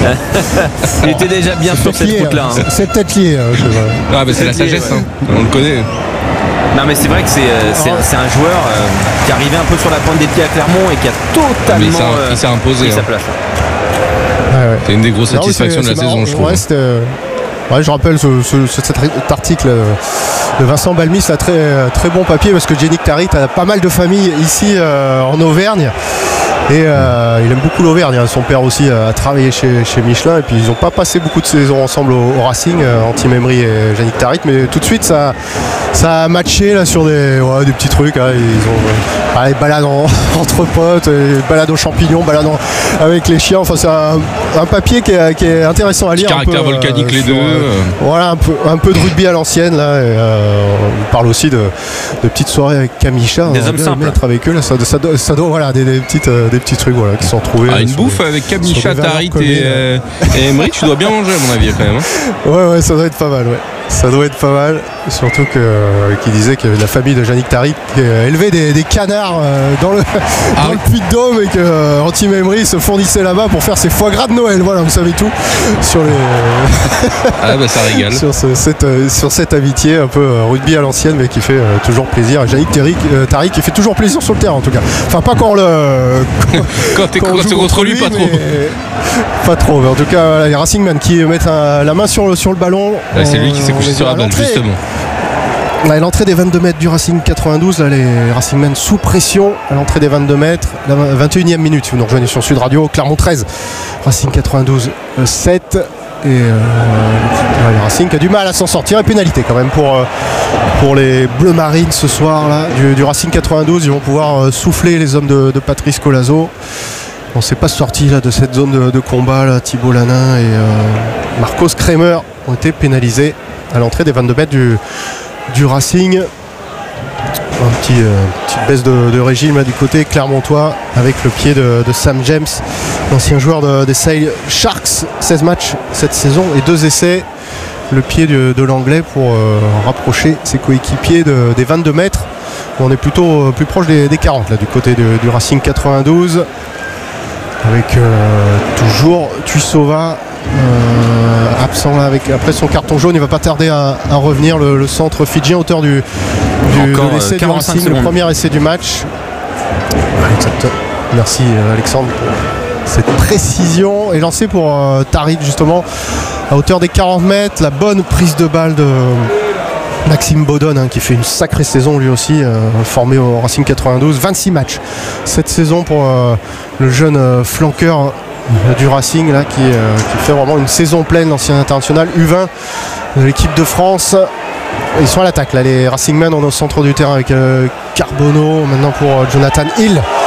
Il était déjà bien c'est sur cette lié, route-là. Hein. C'est peut-être lié. Hein, je... Ah, bah, c'est la sagesse, ouais. hein. On le connaît. Non mais c'est vrai que c'est, c'est, c'est un joueur euh, qui est arrivé un peu sur la pointe des pieds à Clermont et qui a totalement il s'est, euh, il s'est imposé pris hein. sa place. Ouais, ouais. C'est une des grosses non, satisfactions c'est, de la c'est saison, marrant. je trouve. Ouais, c'était, euh... ouais, je rappelle ce, ce, cet article de Vincent Balmis, là, très, très bon papier, parce que Yannick Tarit a pas mal de familles ici euh, en Auvergne. Et euh, il aime beaucoup l'Auvergne. Hein. Son père aussi a travaillé chez, chez Michelin. Et puis ils n'ont pas passé beaucoup de saisons ensemble au, au Racing, euh, Anti-Memory et Yannick Tarit. Mais tout de suite, ça, ça a matché là, sur des, ouais, des petits trucs. Hein. Ils ont euh, des balades en, entre potes, des balades aux champignons, balades en, avec les chiens. Enfin, c'est un, un papier qui est, qui est intéressant à lire. Petit caractère peu, volcanique euh, les sur, deux. Euh, voilà, un peu, un peu de rugby à l'ancienne. Là, et, euh, on parle aussi de, de petites soirées avec Camicha. Des hommes simples. Être avec eux, là, ça, ça, ça, ça doit, voilà, des, des petites. Euh, des petits trucs voilà, qui sont retrouvés. Ah, une bouffe les, avec Camicha, Tarit et, euh, et Emery, tu dois bien manger à mon avis quand même. Hein. Ouais, ouais, ça doit être pas mal. Ouais. Ça doit être pas mal. Surtout que, euh, qu'il disait que la famille de Yannick Tarit euh, élevait des, des canards euh, dans le, ah, dans oui. le Puy-de-Dôme et que euh, Anti-Memory se fournissait là-bas pour faire ses foie gras de Noël. Voilà, vous savez tout sur les. Ah bah ça régale. sur, ce, cette, euh, sur cette amitié un peu euh, rugby à l'ancienne, mais qui fait euh, toujours plaisir. Yannick Tarit, euh, Tarit qui fait toujours plaisir sur le terrain en tout cas. Enfin, pas quand le. Quand t'es quand contre, contre lui, lui, pas trop. Pas trop, mais en tout cas, voilà, les Racing Man qui mettent un, la main sur le, sur le ballon. Là, c'est lui qui s'est couché sur la balle, justement. Là, à l'entrée des vingt-deux mètres du Racing quatre-vingt-douze, là, les Racing Men sous pression à l'entrée des vingt-deux mètres, la vingt et unième minute. Vous nous rejoignez sur Sud Radio, Clermont treize, Racing quatre-vingt-douze sept. Et euh, le Racing qui a du mal à s'en sortir. Et pénalité quand même pour, euh, pour les Bleu Marines ce soir là, du, du Racing quatre-vingt-douze. Ils vont pouvoir euh, souffler les hommes de, de Patrice Colazo. On ne s'est pas sorti là, de cette zone de, de combat. Là. Thibault Lanin et euh, Marcos Kremer ont été pénalisés à l'entrée des vingt-deux mètres du, du Racing. Un petit, euh, petite baisse de, de régime là, du côté clermontois avec le pied de, de Sam James, l'ancien joueur de, des Sale Sharks. Seize matchs cette saison et deux essais. Le pied de, de l'anglais pour euh, rapprocher ses coéquipiers de, des vingt-deux mètres. On est plutôt euh, plus proche des, des quarante là, du côté de, du Racing quatre-vingt-douze. Avec euh, toujours Tuisova euh, absent là avec, après son carton jaune. Il va pas tarder à, à revenir, le, le centre fidjien, auteur du, du, de l'essai du Racing, secondes. Le premier essai du match. Exact. Merci Alexandre pour cette précision. Et lancé pour euh, Tarit justement à hauteur des quarante mètres. La bonne prise de balle de Maxime Baudon hein, qui fait une sacrée saison lui aussi, euh, formé au Racing quatre-vingt-douze. vingt-six matchs cette saison pour euh, le jeune euh, flanqueur euh, du Racing là, qui, euh, qui fait vraiment une saison pleine, l'ancien international U vingt de l'équipe de France. Ils sont à l'attaque là, les Racing Men. On est au centre du terrain avec euh, Carbonneau maintenant pour euh, Jonathan Hill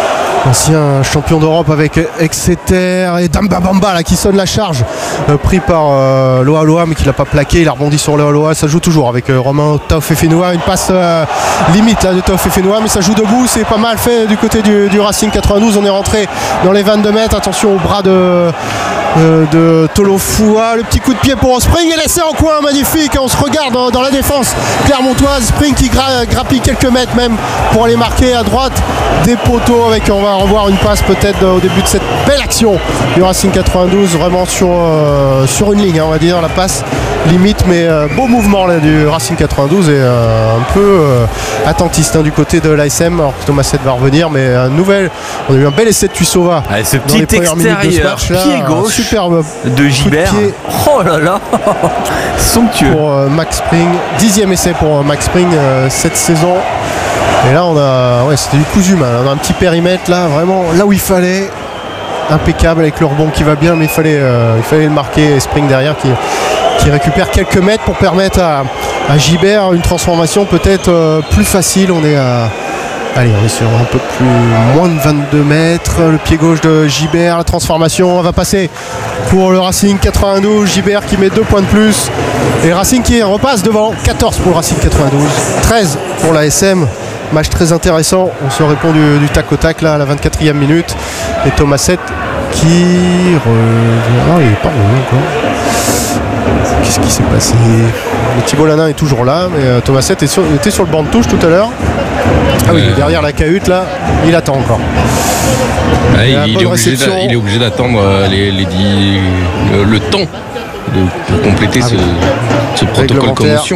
ancien champion d'Europe avec Exeter, et Damba Bamba là qui sonne la charge, euh, pris par euh, Loa Loa mais qui l'a pas plaqué, il a rebondi sur Loa Loa. Ça joue toujours avec euh, Romain Taofefenua, une passe euh, limite là de Taofefenua, mais ça joue debout, c'est pas mal fait du côté du, du Racing quatre-vingt-douze. On est rentré dans les vingt-deux mètres, attention au bras de euh, de Tolofua, le petit coup de pied pour Spring et l'essai en coin magnifique. On se regarde dans, dans la défense clermontoise, Spring qui gra, grappille quelques mètres même pour aller marquer à droite des poteaux, avec, on va revoir une passe peut-être au début de cette belle action du Racing quatre-vingt-douze, vraiment sur, euh, sur une ligne, hein, on va dire, la passe limite, mais euh, beau mouvement là du Racing quatre-vingt-douze, et euh, un peu euh, attentiste hein, du côté de l'A S M, alors que Thomas Sett va revenir, mais un nouvel, on a eu un bel essai de Tuisova. Allez, ce petit extérieur, match, là, pied gauche superbe de Gibert, oh là là, somptueux pour euh, Max Spring, dixième essai pour euh, Max Spring euh, cette saison. Et là on a, ouais, c'était du cousu main, on a un petit périmètre là, vraiment là où il fallait, impeccable avec le rebond qui va bien, mais il fallait, euh, il fallait le marquer, et Spring derrière qui, qui récupère quelques mètres pour permettre à, à Gibert une transformation peut-être euh, plus facile. On est à, allez, on est sur un peu plus, moins de vingt-deux mètres, le pied gauche de Gibert, la transformation va passer pour le Racing quatre-vingt-douze, Gibert qui met deux points de plus, et Racing qui repasse devant, quatorze pour le Racing quatre-vingt-douze, treize pour la S M. Match très intéressant, on se répond du, du tac au tac là à la vingt-quatrième minute, et Thomas Sett qui revient, non il n'est pas revenu encore, qu'est-ce qui s'est passé, le Thibault Lanin est toujours là, mais euh, Thomas Sett sur, était sur le banc de touche tout à l'heure, ah oui, euh... derrière la cahute là, il attend encore. Ah, il, il, est obligé il est obligé d'attendre euh, les, les dix, le, le temps de, pour compléter ah, ce, oui. ce protocole commotion.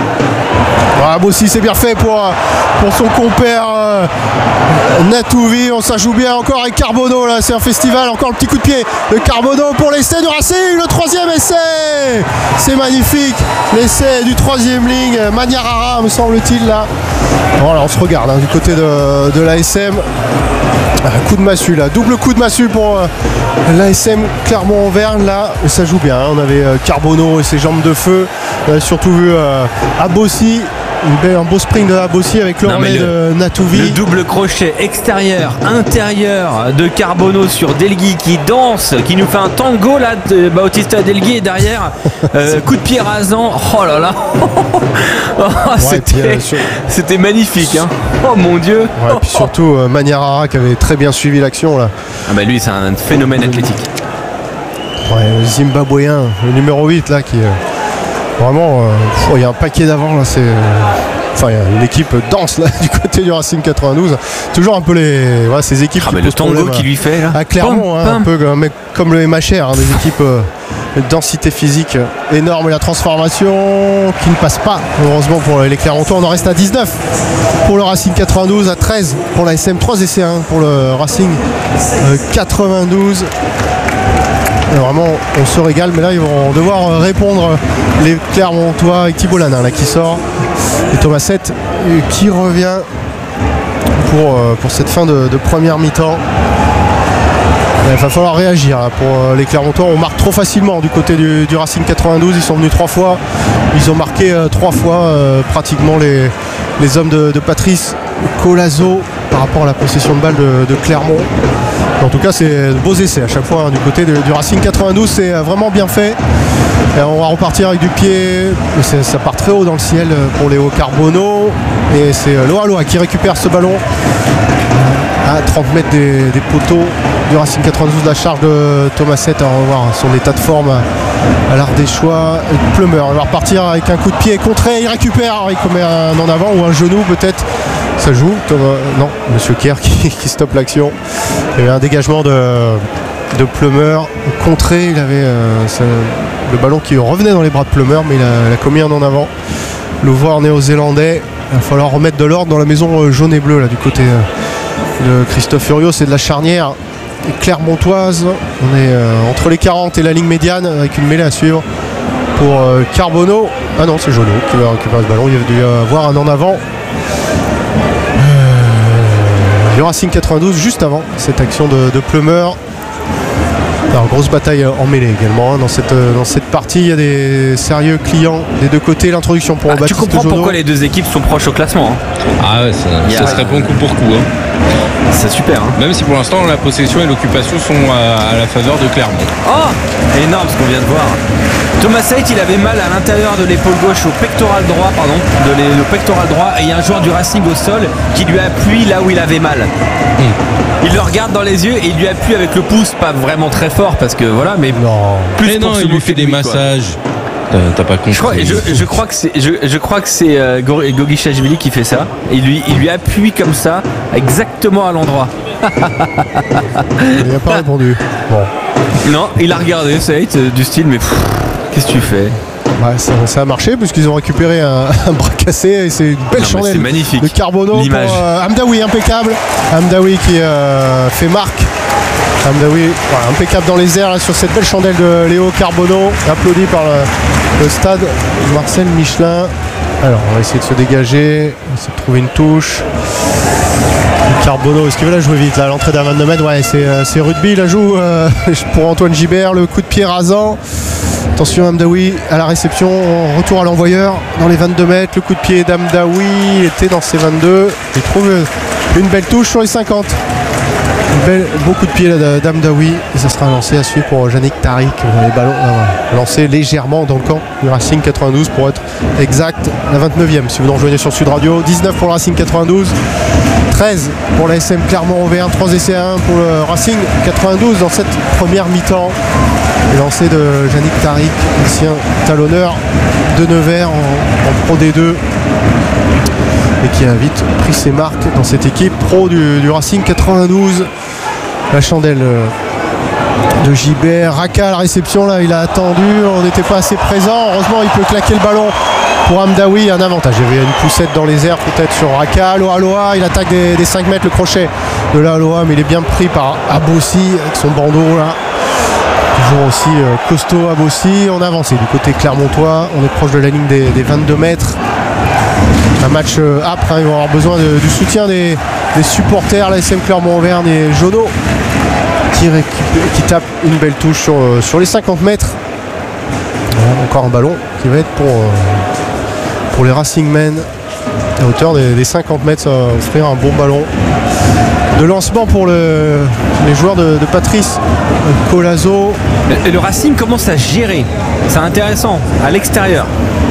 Ah, Bossi, c'est bien fait pour, pour son compère euh, Natouvi. On ça joue bien encore avec Carbonneau là, c'est un festival, encore le petit coup de pied de Carbonneau pour l'essai du Racing, le troisième essai, c'est magnifique, l'essai du troisième ligne, Maniarara me semble-t-il là. Voilà, on se regarde hein, du côté de, de l'A S M. Un coup de massue là, double coup de massue pour euh, l'A S M Clermont-Auvergne là, et ça joue bien, hein. On avait euh, Carbonneau et ses jambes de feu, on a surtout vu euh, Abossi, une belle, un beau sprint de Abossi avec le relais de Natouvi. Le double crochet extérieur, intérieur de Carbonneau sur Delgui qui danse, qui nous fait un tango là de Bautista Delgui, et derrière euh, coup de pied rasant, oh là là oh, c'était, ouais, euh, sur... c'était magnifique hein. Oh mon dieu ouais, puis surtout euh, Maniarara qui avait très bien suivi l'action là. Ah bah lui c'est un phénomène athlétique. Ouais, le Zimbabwéen, le numéro huit là qui... Euh... Vraiment, il euh, y a un paquet d'avant là, c'est. Enfin, il y a une équipe dense là du côté du Racing quatre-vingt-douze. Toujours un peu les, voilà, ces équipes. Ah, mais le tango qu'il lui fait là. À Clermont, hein, un peu comme, comme le M H R, hein, des équipes euh, de densité physique énorme, et la transformation qui ne passe pas. Heureusement pour les Clermontois, on en reste à dix-neuf pour le Racing quatre-vingt-douze, à treize pour la S M, trois essais un pour le Racing euh, quatre-vingt-douze. Et vraiment on se régale, mais là ils vont devoir répondre les Clermontois avec Thibault Lanin là qui sort, et Thomas Sett qui revient pour, pour cette fin de, de première mi-temps. Il va falloir réagir là, pour les Clermontois. On marque trop facilement du côté du, du Racing quatre-vingt-douze. Ils sont venus trois fois, ils ont marqué euh, trois fois euh, pratiquement les, les hommes de, de Patrice Colazo par rapport à la possession de balle de, de Clermont. En tout cas, c'est de beaux essais à chaque fois hein, du côté de, du Racing quatre-vingt-douze. C'est vraiment bien fait. Et on va repartir avec du pied. Ça part très haut dans le ciel pour Léo Carbonneau. Et c'est Loa Loa qui récupère ce ballon à trente mètres des, des poteaux du Racing quatre-vingt-douze. La charge de Thomas Sett, on va voir son état de forme à l'Ardéchois. Plumeur, il va repartir avec un coup de pied contré. Il récupère, il commet un en avant ou un genou peut-être. Ça joue, Thomas, non, Monsieur Kerr qui, qui stoppe l'action. Il y avait un dégagement de, de Plumeur contré. Il avait euh, ça, le ballon qui revenait dans les bras de Plumeur, mais il a, il a commis un en avant. Le voir néo-zélandais. Il va falloir remettre de l'ordre dans la maison jaune et bleue là du côté de Christophe Furios. C'est de la charnière clermontoise. On est euh, entre les quarante et la ligne médiane avec une mêlée à suivre pour euh, Carbonneau. Ah non, c'est Jonneau qui va récupérer ce ballon. Il y a dû y avoir un en avant. Le Racing quatre-vingt-douze juste avant cette action de, de Plumeur. Alors, grosse bataille en mêlée également hein. dans, cette, dans cette partie. Il y a des sérieux clients des deux côtés. L'introduction pour ah, Baptiste Tu comprends Jonneau. Pourquoi les deux équipes sont proches au classement hein. Ah ouais, ça, ça a... se répond coup pour coup hein. C'est super. Hein. Même si pour l'instant la possession et l'occupation sont à, à la faveur de Clermont. Oh, énorme ce qu'on vient de voir. Thomas Saït, il avait mal à l'intérieur de l'épaule gauche, au pectoral droit, pardon, de l'é- le pectoral droit, et il y a un joueur du Racing au sol qui lui appuie là où il avait mal. Mmh. Il le regarde dans les yeux et il lui appuie avec le pouce, pas vraiment très fort parce que voilà, mais Non. plus Mais pour non, se il lui moquer fait de des lui, quoi. massages. T'as, t'as pas compris. Je crois, je, je crois que c'est, je, je crois que c'est euh, Gor- Gogichashvili qui fait ça. Et lui, il lui appuie comme ça, exactement à l'endroit. Il n'a pas répondu. Bon. Non, il a regardé Saït euh, du style, mais pff, qu'est-ce que tu fais? Ouais, ça, ça a marché puisqu'ils ont récupéré un, un bras cassé et c'est une belle Non, mais chandelle c'est magnifique. de Carbonneau L'image. pour euh, Hamdaoui, impeccable. Hamdaoui qui euh, fait marque. Hamdaoui, voilà, impeccable dans les airs là, sur cette belle chandelle de Léo Carbonneau, applaudi par le, le stade Marcel Michelin. Alors on va essayer de se dégager, on va essayer de trouver une touche. Carbonneau, est-ce qu'il veut la jouer vite là, à l'entrée d'un vingt-deux mètres? Ouais, c'est, euh, c'est rugby, la joue euh, pour Antoine Gibert, le coup de pied rasant. Attention Hamdaoui à la réception, retour à l'envoyeur dans les vingt-deux mètres, le coup de pied d'Hamdaoui, il était dans ses vingt-deux, il trouve une belle touche sur les cinquante. Un bel, beau coup de pied là, d'Hamdaoui et ça sera un lancé à suivre pour Yannick Tariq. Les ballons euh, lancés légèrement dans le camp du Racing quatre-vingt-douze pour être exact, la vingt-neuvième si vous nous rejoignez sur Sud Radio. dix-neuf pour le Racing quatre-vingt-douze, treize pour la S M Clermont-Auvergne, trois essais à un pour le Racing quatre-vingt-douze dans cette première mi-temps. Le lancé de Yannick Tariq, ancien talonneur de Nevers en, en Pro D deux. Et qui a vite pris ses marques dans cette équipe pro du, du Racing quatre-vingt-douze. La chandelle de Gibert. Raka à la réception, là, il a attendu, on n'était pas assez présent. Heureusement, il peut claquer le ballon pour Hamdaoui. Un avantage. Il y avait une poussette dans les airs, peut-être sur Raka. Aloha, Aloha, il attaque des, des cinq mètres le crochet de la Aloha, mais il est bien pris par Abossi avec son bandeau là. Toujours aussi euh, costaud Abossi. On a avancé du côté clermontois. On est proche de la ligne des, des vingt-deux mètres. Un match euh, âpre, hein, ils vont avoir besoin de, du soutien des, des supporters. La S M Clermont-Auvergne et Jono qui, récupère, qui tape une belle touche sur, euh, sur les cinquante mètres. Voilà, encore un ballon qui va être pour, euh, pour les Racing Men à hauteur des, des cinquante mètres. Ça va offrir un bon ballon de lancement pour le, les joueurs de, de Patrice Colazo. Et le Racing commence à gérer. C'est intéressant, à l'extérieur.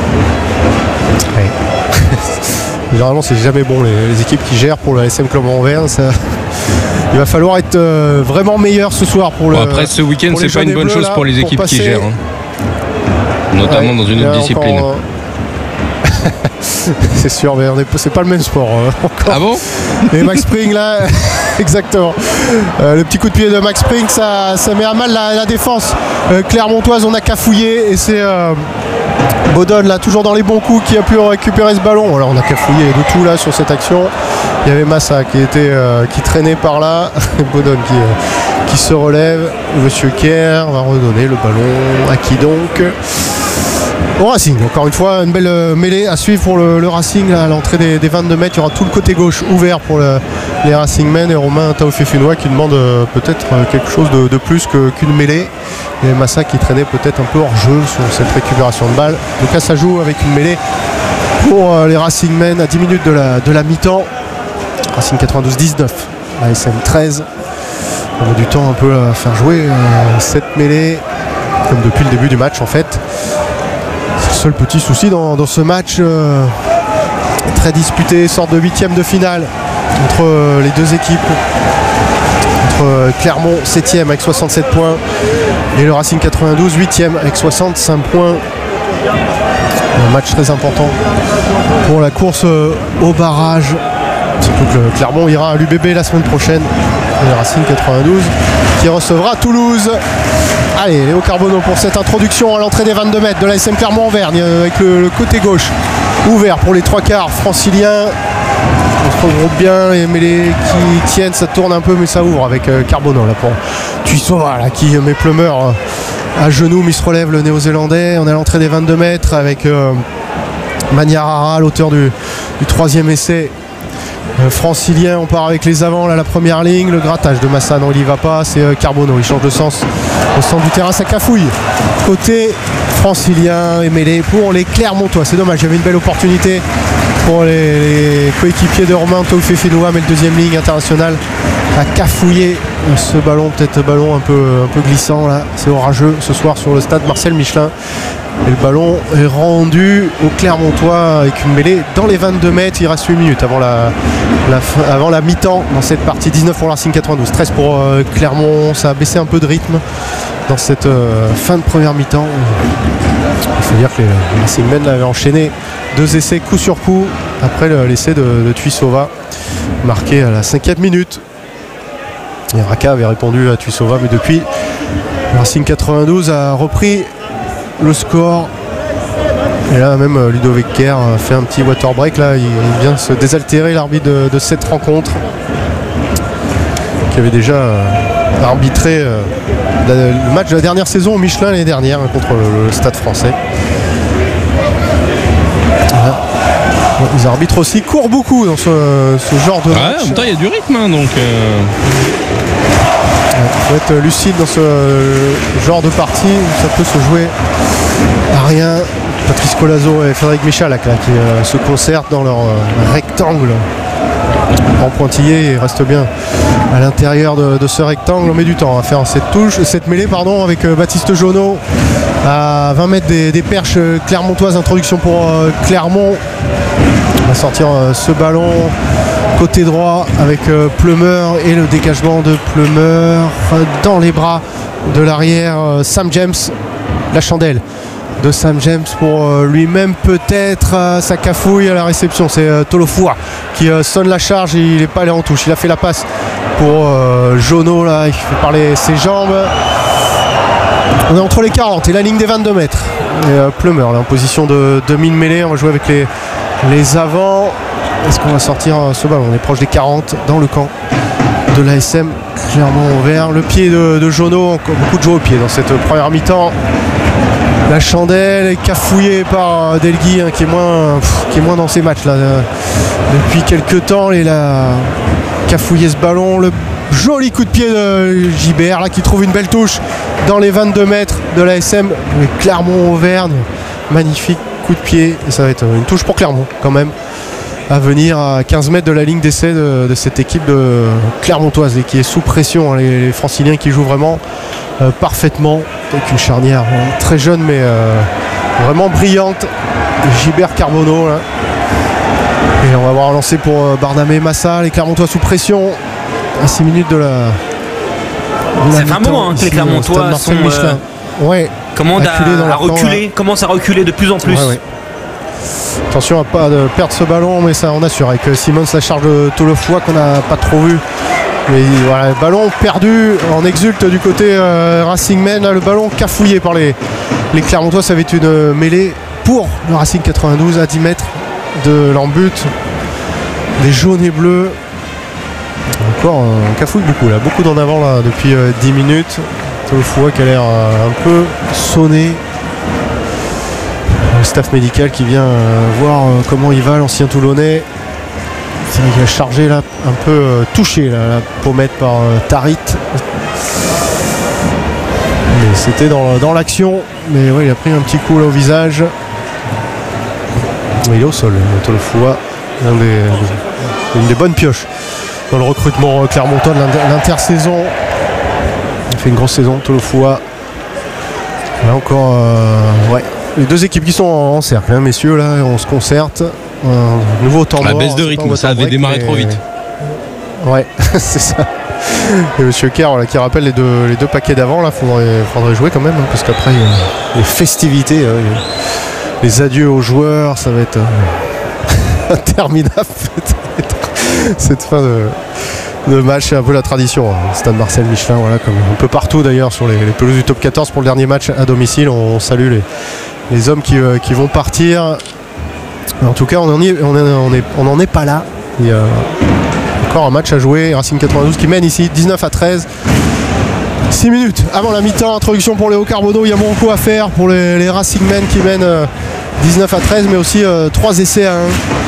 Ouais. Généralement c'est jamais bon les, les équipes qui gèrent pour la S M Clermont-Auvergne. Ça... Il va falloir être euh, vraiment meilleur ce soir pour le. Bon, après ce week-end c'est pas une bonne chose là, pour les équipes pour qui gèrent, hein. Notamment ouais, dans une autre discipline. Encore, euh... c'est sûr, mais on est... c'est pas le même sport euh, encore. Ah bon? Et Max Spring là, exactement. Euh, le petit coup de pied de Max Spring, ça, ça met à mal la, la défense euh, clermontoise. On a cafouillé et c'est euh, Bodon là, toujours dans les bons coups, qui a pu récupérer ce ballon. Alors on a cafouillé de tout là sur cette action. Il y avait Massa qui était euh, qui traînait par là. Bodon qui, euh, qui se relève. Monsieur Kerr va redonner le ballon à qui donc? Au Racing, encore une fois, une belle euh, mêlée à suivre pour le, le Racing là, à l'entrée des, des vingt-deux mètres. Il y aura tout le côté gauche ouvert pour le, les Racing Men et Romain Taofefunois qui demande euh, peut-être euh, quelque chose de, de plus que, qu'une mêlée. Et Massa qui traînait peut-être un peu hors jeu sur cette récupération de balle. Donc là, ça joue avec une mêlée pour euh, les Racing Men à dix minutes de la, de la mi-temps. Racing quatre-vingt-douze dix-neuf, la S M treize. On a du temps un peu à faire jouer euh, cette mêlée, comme depuis le début du match en fait. Seul petit souci dans, dans ce match euh, très disputé, sorte de huitième de finale entre euh, les deux équipes, entre euh, Clermont septième avec soixante-sept points et le Racing quatre-vingt-douze huitième avec soixante-cinq points. Un match très important pour la course euh, au barrage, surtout que le Clermont ira à l'U B B la semaine prochaine et le Racing quatre-vingt-douze qui recevra Toulouse. Allez, Léo Carbonneau pour cette introduction à l'entrée des vingt-deux mètres de la S M Clermont-Auvergne avec le, le côté gauche ouvert pour les trois quarts franciliens. On se regroupe bien, les mêlées qui tiennent, ça tourne un peu mais ça ouvre avec euh, Carbonneau là pour Tuissova là qui met Plumeur euh, à genoux mais il se relève le néo-zélandais. On est à l'entrée des vingt-deux mètres avec euh, Maniarara à l'auteur du, du troisième essai. Euh, francilien, on part avec les avants là, la première ligne, le grattage de Massa, non il y va pas, c'est euh, Carbonneau, il change de sens au centre du terrain, ça cafouille côté francilien et mêlé pour les Clermontois. C'est dommage, il y avait une belle opportunité pour les, les coéquipiers de Romain Taufifénois, mais le deuxième ligne international a cafouillé ce ballon, peut-être ballon un peu, un peu glissant là. C'est orageux ce soir sur le stade Marcel Michelin. Et le ballon est rendu au Clermontois avec une mêlée dans les vingt-deux mètres. Il reste huit minutes avant la, la, avant la mi-temps dans cette partie. dix-neuf pour Racing quatre-vingt-douze, treize pour euh, Clermont. Ça a baissé un peu de rythme dans cette euh, fin de première mi-temps. Il faut dire que les Racingmen avaient enchaîné deux essais coup sur coup après le, l'essai de, de Tuisova marqué à la cinquième minute. Et Raka avait répondu à Tuisova, mais depuis Racing quatre-vingt-douze a repris le score. Et là même Ludovic Kerr fait un petit water break là, il vient se désaltérer, l'arbitre de, de cette rencontre qui avait déjà euh, arbitré euh, le match de la dernière saison au Michelin l'année dernière hein, contre le, le Stade Français. Voilà. Les arbitres aussi courent beaucoup dans ce, ce genre de ouais, match. en même temps il y a du rythme hein, donc euh... il faut être lucide dans ce genre de partie où ça peut se jouer à rien. Patrice Colazo et Frédéric Michalak là, qui euh, se concertent dans leur euh, rectangle en pointillé et restent bien à l'intérieur de, de ce rectangle. On met du temps à faire cette touche, cette mêlée pardon, avec euh, Baptiste Jonot à vingt mètres des, des perches clermontoises. Introduction pour euh, Clermont. On va sortir euh, ce ballon côté droit avec euh, Plumeur et le dégagement de Plumeur dans les bras de l'arrière euh, Sam James, la chandelle de Sam James pour euh, lui-même peut-être euh, sa cafouille à la réception. C'est euh, Tolofoua qui euh, sonne la charge et il n'est pas allé en touche. Il a fait la passe pour euh, Jonot là, il fait parler ses jambes. On est entre les quarante et la ligne des vingt-deux mètres. Et euh, Plumeur là en position de demi-mêlée. On va jouer avec les, les avants. Est-ce qu'on va sortir euh, ce ballon? On est proche des quarante dans le camp de l'A S M Clermont-Auvergne. Le pied de, de Jonot, encore beaucoup de jeux au pied dans cette première mi-temps. La chandelle est cafouillée par Delgui hein, qui, est moins, pff, qui est moins dans ces matchs là euh, depuis quelques temps. Il a cafouillé ce ballon. Le joli coup de pied de Gibert là, qui trouve une belle touche dans les vingt-deux mètres de l'A S M Clermont-Auvergne. Magnifique coup de pied. Et ça va être une touche pour Clermont quand même à venir à quinze mètres de la ligne d'essai de, de cette équipe de Clermontoise et qui est sous pression hein, les, les Franciliens qui jouent vraiment euh, parfaitement avec une charnière hein, très jeune mais euh, vraiment brillante. Gilbert Carbonneau là. Et on va voir un lancer pour euh, Barnabé Massa. Les Clermontois sous pression à six minutes de la, de la ça fait un moment hein, que les Clermontois sont euh, ouais, commandent à, à reculer camp, commencent à reculer de plus en plus. Ouais, ouais. Attention à pas de perdre ce ballon, mais ça on assure avec Simons la charge de Tolofoua qu'on n'a pas trop vu. Mais voilà, le ballon perdu, on exulte du côté euh, Racingmen, le ballon cafouillé par les, les Clermontois. Ça va être une mêlée pour le Racing quatre-vingt-douze à dix mètres de l'embut. Les jaunes et bleus. Encore on cafouille beaucoup là, beaucoup d'en avant là depuis euh, dix minutes. Tolofoua qui a l'air euh, un peu sonné. Le staff médical qui vient euh, voir euh, comment il va, l'ancien Toulonnais. C'est vrai qu'il a chargé là, un peu euh, touché là, la pommette par euh, Tarit. Mais c'était dans, dans l'action. Mais ouais, il a pris un petit coup là au visage. Mais il est au sol, Tolofoua. Un des, une des bonnes pioches dans le recrutement clermontois de l'intersaison. Il fait une grosse saison, Tolofoua. Là encore, euh, ouais. Les deux équipes qui sont en, en cercle, hein, messieurs, là, on se concerte. Un nouveau temps mort. La baisse de rythme, ça avait break, démarré trop vite. Ouais, c'est ça. Et Monsieur Kerr, voilà, qui rappelle les deux, les deux paquets d'avant, là, faudrait, faudrait jouer quand même, hein, parce qu'après, euh, les festivités, euh, les, les adieux aux joueurs, ça va être euh, interminable, peut-être. Cette fin de, de match, c'est un peu la tradition. Hein. Stade Marcel Michelin, voilà, comme un peu partout d'ailleurs, sur les, les pelouses du top quatorze pour le dernier match à domicile. On salue les. Les hommes qui, euh, qui vont partir. En tout cas, on n'en est, on est, on est, on en est pas là. Il y a encore un match à jouer. Racing quatre-vingt-douze qui mène ici dix-neuf à treize. six minutes avant la mi-temps. Introduction pour Léo Carbonneau. Il y a beaucoup à faire pour les, les Racingmen qui mènent euh, dix-neuf à treize, mais aussi euh, trois essais à un.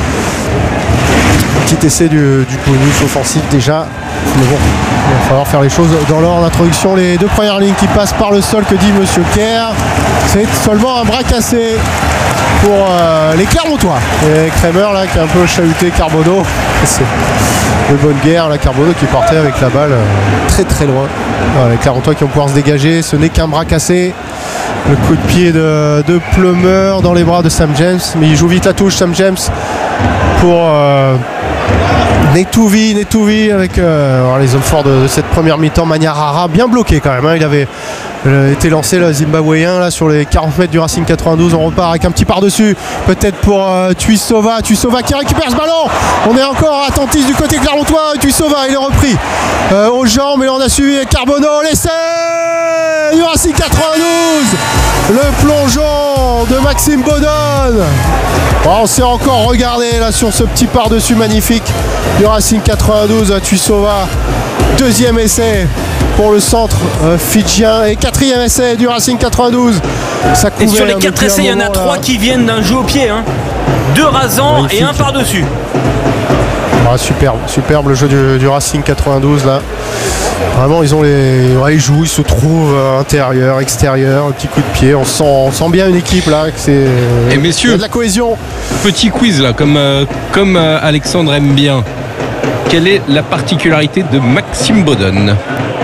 Petit essai du, du bonus offensif déjà. Mais bon, il va falloir faire les choses dans l'ordre. Introduction, les deux premières lignes qui passent par le sol. Que dit Monsieur Kerr? C'est seulement un bras cassé pour euh, les Clermontois. Et Kremer là qui a un peu chahuté Carbonneau. C'est de bonne guerre là, Carbonneau qui partait avec la balle euh, très très loin. Voilà, les Clermontois qui vont pouvoir se dégager. Ce n'est qu'un bras cassé. Le coup de pied de, de Plummer dans les bras de Sam James. Mais il joue vite la touche, Sam James, pour euh, Netouvi, Netouvi avec euh, les hommes forts de, de cette première mi-temps. Maniarara bien bloqué quand même. Hein. Il avait euh, été lancé le Zimbabwéen là, sur les quarante mètres du Racing quatre-vingt-douze. On repart avec un petit par-dessus. Peut-être pour euh, Tuisova. Tuisova qui récupère ce ballon. On est encore attentif du côté clermontois. Tuisova, il est repris euh, aux jambes. Et là, on a suivi Carbonneau. L'essai du Racing quatre-vingt-douze. Le plongeon de Maxime Baudonne. Bon, on s'est encore regardé là sur ce petit par-dessus magnifique du Racing quatre-vingt-douze à Tuisova. Deuxième essai pour le centre euh, fidjien et quatrième essai du Racing quatre-vingt-douze. Ça et sur les quatre essais, il y en a trois qui viennent d'un jeu au pied. Hein. Deux rasants magnifique. Et un par-dessus. Ah, superbe, superbe le jeu du, du Racing quatre-vingt-douze là. Vraiment, ils ont les, ouais, ils jouent, ils se trouvent euh, intérieur, extérieur, un petit coup de pied. On sent, on sent bien une équipe là. Que c'est, et messieurs, il y a de la cohésion. Petit quiz là, comme euh, comme euh, Alexandre aime bien. Quelle est la particularité de Maxime Baudonne?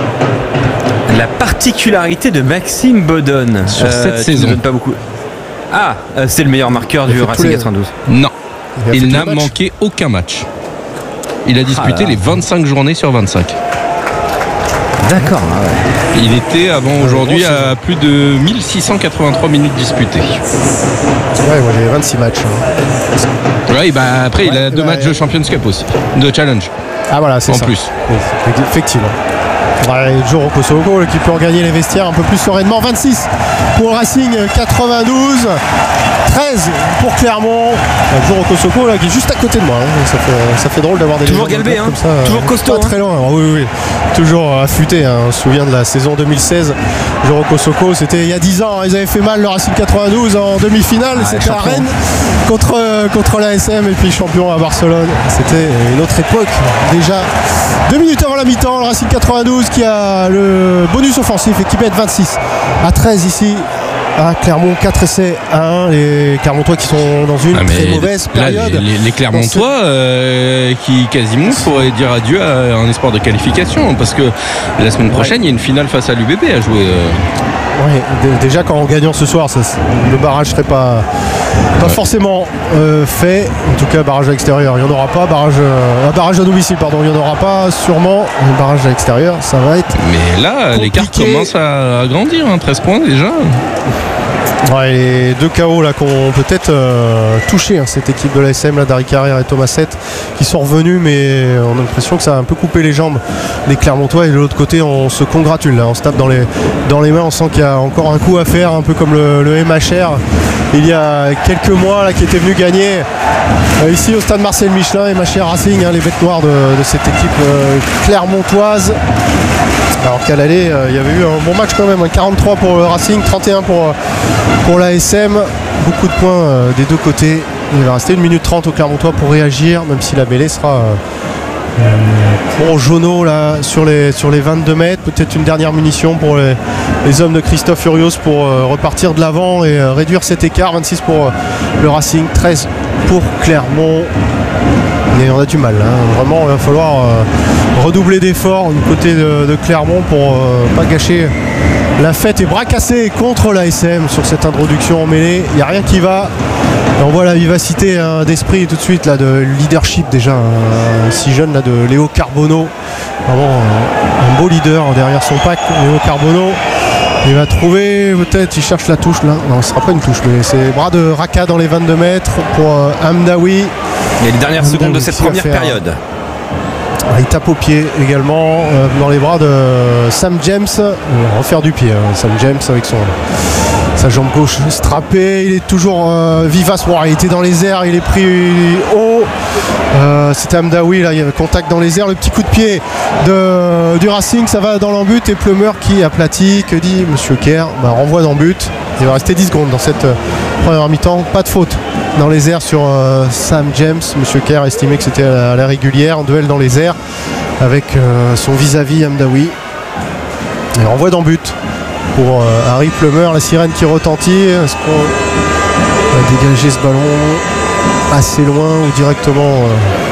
La particularité de Maxime Baudonne sur euh, cette saison. Pas beaucoup. Ah, euh, c'est le meilleur marqueur du Racing les... quatre-vingt-douze. Non, il, il n'a manqué aucun match. Il a disputé ah les vingt-cinq journées sur vingt-cinq. D'accord. Ah ouais. Il était avant aujourd'hui à plus de mille six cent quatre-vingt-trois minutes disputées. Ouais, ouais, il y a vingt-six matchs. Hein. Ouais, bah après ouais, il a deux bah, matchs de Champions Cup aussi, de Challenge. Ah voilà, c'est en ça. En plus. Effectivement. Ouais, Joe Rokosoko qui peut regagner les vestiaires un peu plus sereinement. vingt-six pour le Racing quatre-vingt-douze. treize pour Clermont. Joe Rokosoko là qui est juste à côté de moi. Hein. Ça, fait, ça fait drôle d'avoir des toujours galbé, hein. comme ça. Toujours costaud. Pas hein. très loin. Oh, oui, oui. Toujours affûté. Hein. On se souvient de la saison deux mille seize. Joe Rokosoko, c'était il y a dix ans. Hein. Ils avaient fait mal le Racing quatre-vingt-douze en demi-finale. Ah, c'était à Rennes contre, contre l'A S M et puis champion à Barcelone. C'était une autre époque. Déjà deux minutes avant la mi-temps, le Racing quatre-vingt-douze qui a le bonus offensif et qui met vingt-six à treize ici à Clermont. Quatre essais à un. Les Clermontois qui sont dans une ah très mauvaise période. Là, les, les Clermontois euh, qui quasiment pourraient dire adieu à un espoir de qualification parce que la semaine prochaine ouais. il y a une finale face à l'U B B à jouer. Euh... Oui, déjà qu'en gagnant ce soir, ça, le barrage serait pas, pas ouais. forcément euh, fait. En tout cas, barrage à l'extérieur, il n'y en aura pas. Barrage, euh, barrage à domicile, pardon, il n'y en aura pas. Sûrement, un barrage à l'extérieur, ça va être. Mais là, l'écart commence à, à grandir, hein, treize points déjà. Ouais, les deux K O là qui ont peut-être euh, touché hein, cette équipe de l'A S M, là, Dari Carrière et Thomas Sett, qui sont revenus, mais on a l'impression que ça a un peu coupé les jambes des Clermontois. Et de l'autre côté, on se congratule, là, on se tape dans les, dans les mains, on sent qu'il y a encore un coup à faire, un peu comme le, le M H R il y a quelques mois, là, qui était venu gagner euh, ici au stade Marcel Michelin. M H R Racing, hein, les bêtes noires de, de cette équipe euh, clermontoise. Alors qu'à l'aller, euh, il y avait eu un bon match quand même, hein, quarante-trois pour le Racing, trente et un pour, pour l'A S M. Beaucoup de points euh, des deux côtés. Il va rester une minute trente au Clermontois pour réagir, même si la mêlée sera euh, pour Jono là, sur, les, sur les vingt-deux mètres. Peut-être une dernière munition pour les, les hommes de Christophe Furios pour euh, repartir de l'avant et euh, réduire cet écart. vingt-six pour euh, le Racing, treize pour Clermont. Et on a du mal, hein. Vraiment il va falloir euh, redoubler d'efforts du côté de, de Clermont pour euh, pas gâcher la fête. Et bras cassés contre l'A S M sur cette introduction en mêlée, il n'y a rien qui va. Et on voit la vivacité hein, d'esprit tout de suite là, de leadership déjà hein, si jeune là, de Léo Carbonneau, vraiment un, un beau leader derrière son pack. Léo Carbonneau, il va trouver, peut-être il cherche la touche là, non ce sera pas une touche mais c'est bras de Raka dans les vingt-deux mètres pour euh, Hamdaoui. Et les dernières Hamdaoui secondes de cette première période. Il tape au pied également euh, dans les bras de Sam James. Il va refaire du pied hein, Sam James avec son sa jambe gauche strappée. Il est toujours euh, vivace. Wow, il était dans les airs, il est pris haut. Euh, C'était Hamdaoui là, il y avait contact dans les airs. Le petit coup de pied de, du Racing, ça va dans l'embut et Plummer qui aplatit. Que dit Monsieur Kerr? Bah, renvoie dans but. Il va rester dix secondes dans cette euh, première mi-temps. Pas de faute dans les airs sur euh, Sam James. Monsieur Kerr estimait que c'était à la régulière. Un duel dans les airs avec euh, son vis-à-vis Hamdaoui. Il renvoie dans but pour euh, Harry Plummer. La sirène qui retentit. Est-ce qu'on... va dégager ce ballon assez loin ou directement. Euh...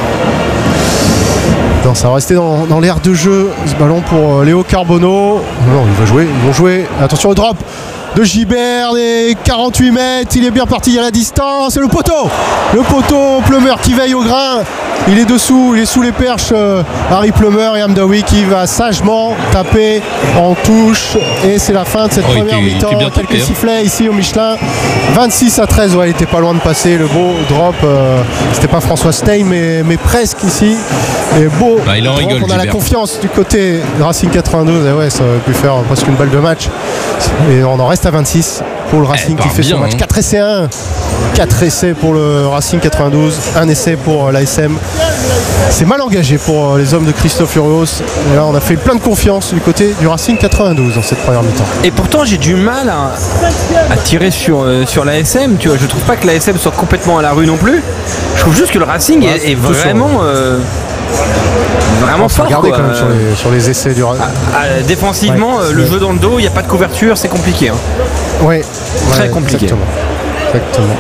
Non, ça va rester dans, dans l'aire de jeu. Ce ballon pour Léo Carbonneau. Non, il va jouer, ils vont jouer. Attention au drop de Gibert, des quarante-huit mètres, il est bien parti à la distance, et le poteau le poteau, Plummer qui veille au grain, il est dessous, il est sous les perches, euh, Harry Plummer, et Hamdaoui qui va sagement taper en touche, et c'est la fin de cette oh, première était, mi-temps. était Quelques tapé, sifflets ici au Michelin, vingt-six à treize, ouais, il était pas loin de passer, le beau drop, euh, c'était pas François Stein mais, mais presque ici, et beau bah, il en drop, rigole, on a la Gilbert. Confiance du côté de Racing quatre-vingt-douze, et ouais, ça aurait pu faire presque une balle de match, et on en reste à vingt-six pour le Racing eh, qui fait bien, son match. hein. quatre essais un, quatre essais pour le Racing quatre-vingt-douze, un essai pour l'A S M. C'est mal engagé pour les hommes de Christophe Urios. Et là, on a fait plein de confiance du côté du Racing quatre-vingt-douze dans cette première mi-temps. Et pourtant, j'ai du mal à, à tirer sur, euh, sur l'A S M. Tu vois, je trouve pas que l'A S M soit complètement à la rue non plus. Je trouve juste que le Racing Ouais, est, est tout vraiment, euh, vraiment On faut fort. regarder Quoi. quand même sur les, sur les essais du Racing. Ah, ah, défensivement, Ouais, euh, le ouais. jeu dans le dos, il n'y a pas de couverture, c'est compliqué. Hein. Ouais, Très ouais, compliqué. Exactement. exactement.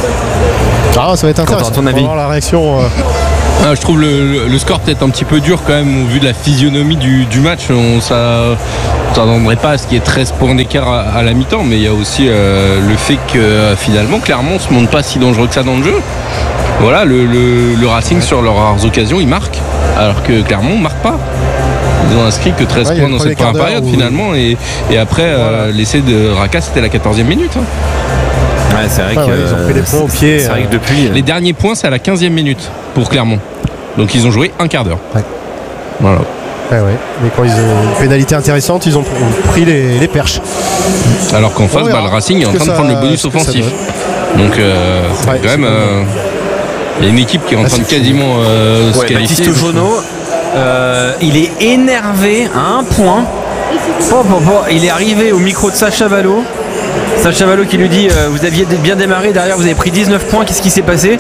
Ah, ça va être intéressant. à ton On va avis voir la réaction. Euh, Ah, je trouve le, le score peut-être un petit peu dur quand même au vu de la physionomie du, du match. On ça s'attendrait pas à ce qu'il y ait treize points d'écart à, à la mi-temps, mais il y a aussi euh, le fait que euh, finalement Clermont se montre pas si dangereux que ça dans le jeu. Voilà, le, le, le Racing sur leurs rares occasions il marque, alors que Clermont marque pas. Ils ont inscrit que treize Ouais, il y a points le dans premier cette première quart période d'heure où- finalement, et, et après euh, Voilà. l'essai de Raka c'était la quatorzième minute. hein. Ouais, c'est vrai Ouais, que ouais, ils ont pris des points au c'est- pied, C'est vrai euh, que depuis. Les derniers points c'est à la quinzième minute pour Clermont. Donc ils ont joué un quart d'heure. Ouais. Voilà. ouais, ouais. Mais quand ils ont une pénalité intéressante, ils ont pris les, les perches. Alors qu'en face, On verra bah, le Racing est en ce que train de ça- prendre le bonus ce que ça offensif. donne. Donc euh, c'est Ouais, quand même. c'est euh, Il y a une équipe qui est en Ah, train de c'est fou. quasiment euh, se Ouais, qualifier. Baptiste Jonot, euh, il est énervé à un point. Oh, oh, oh, il est arrivé au micro de Sacha Valo. Sacha Valo qui lui dit euh, vous aviez bien démarré, derrière vous avez pris dix-neuf points, qu'est-ce qui s'est passé?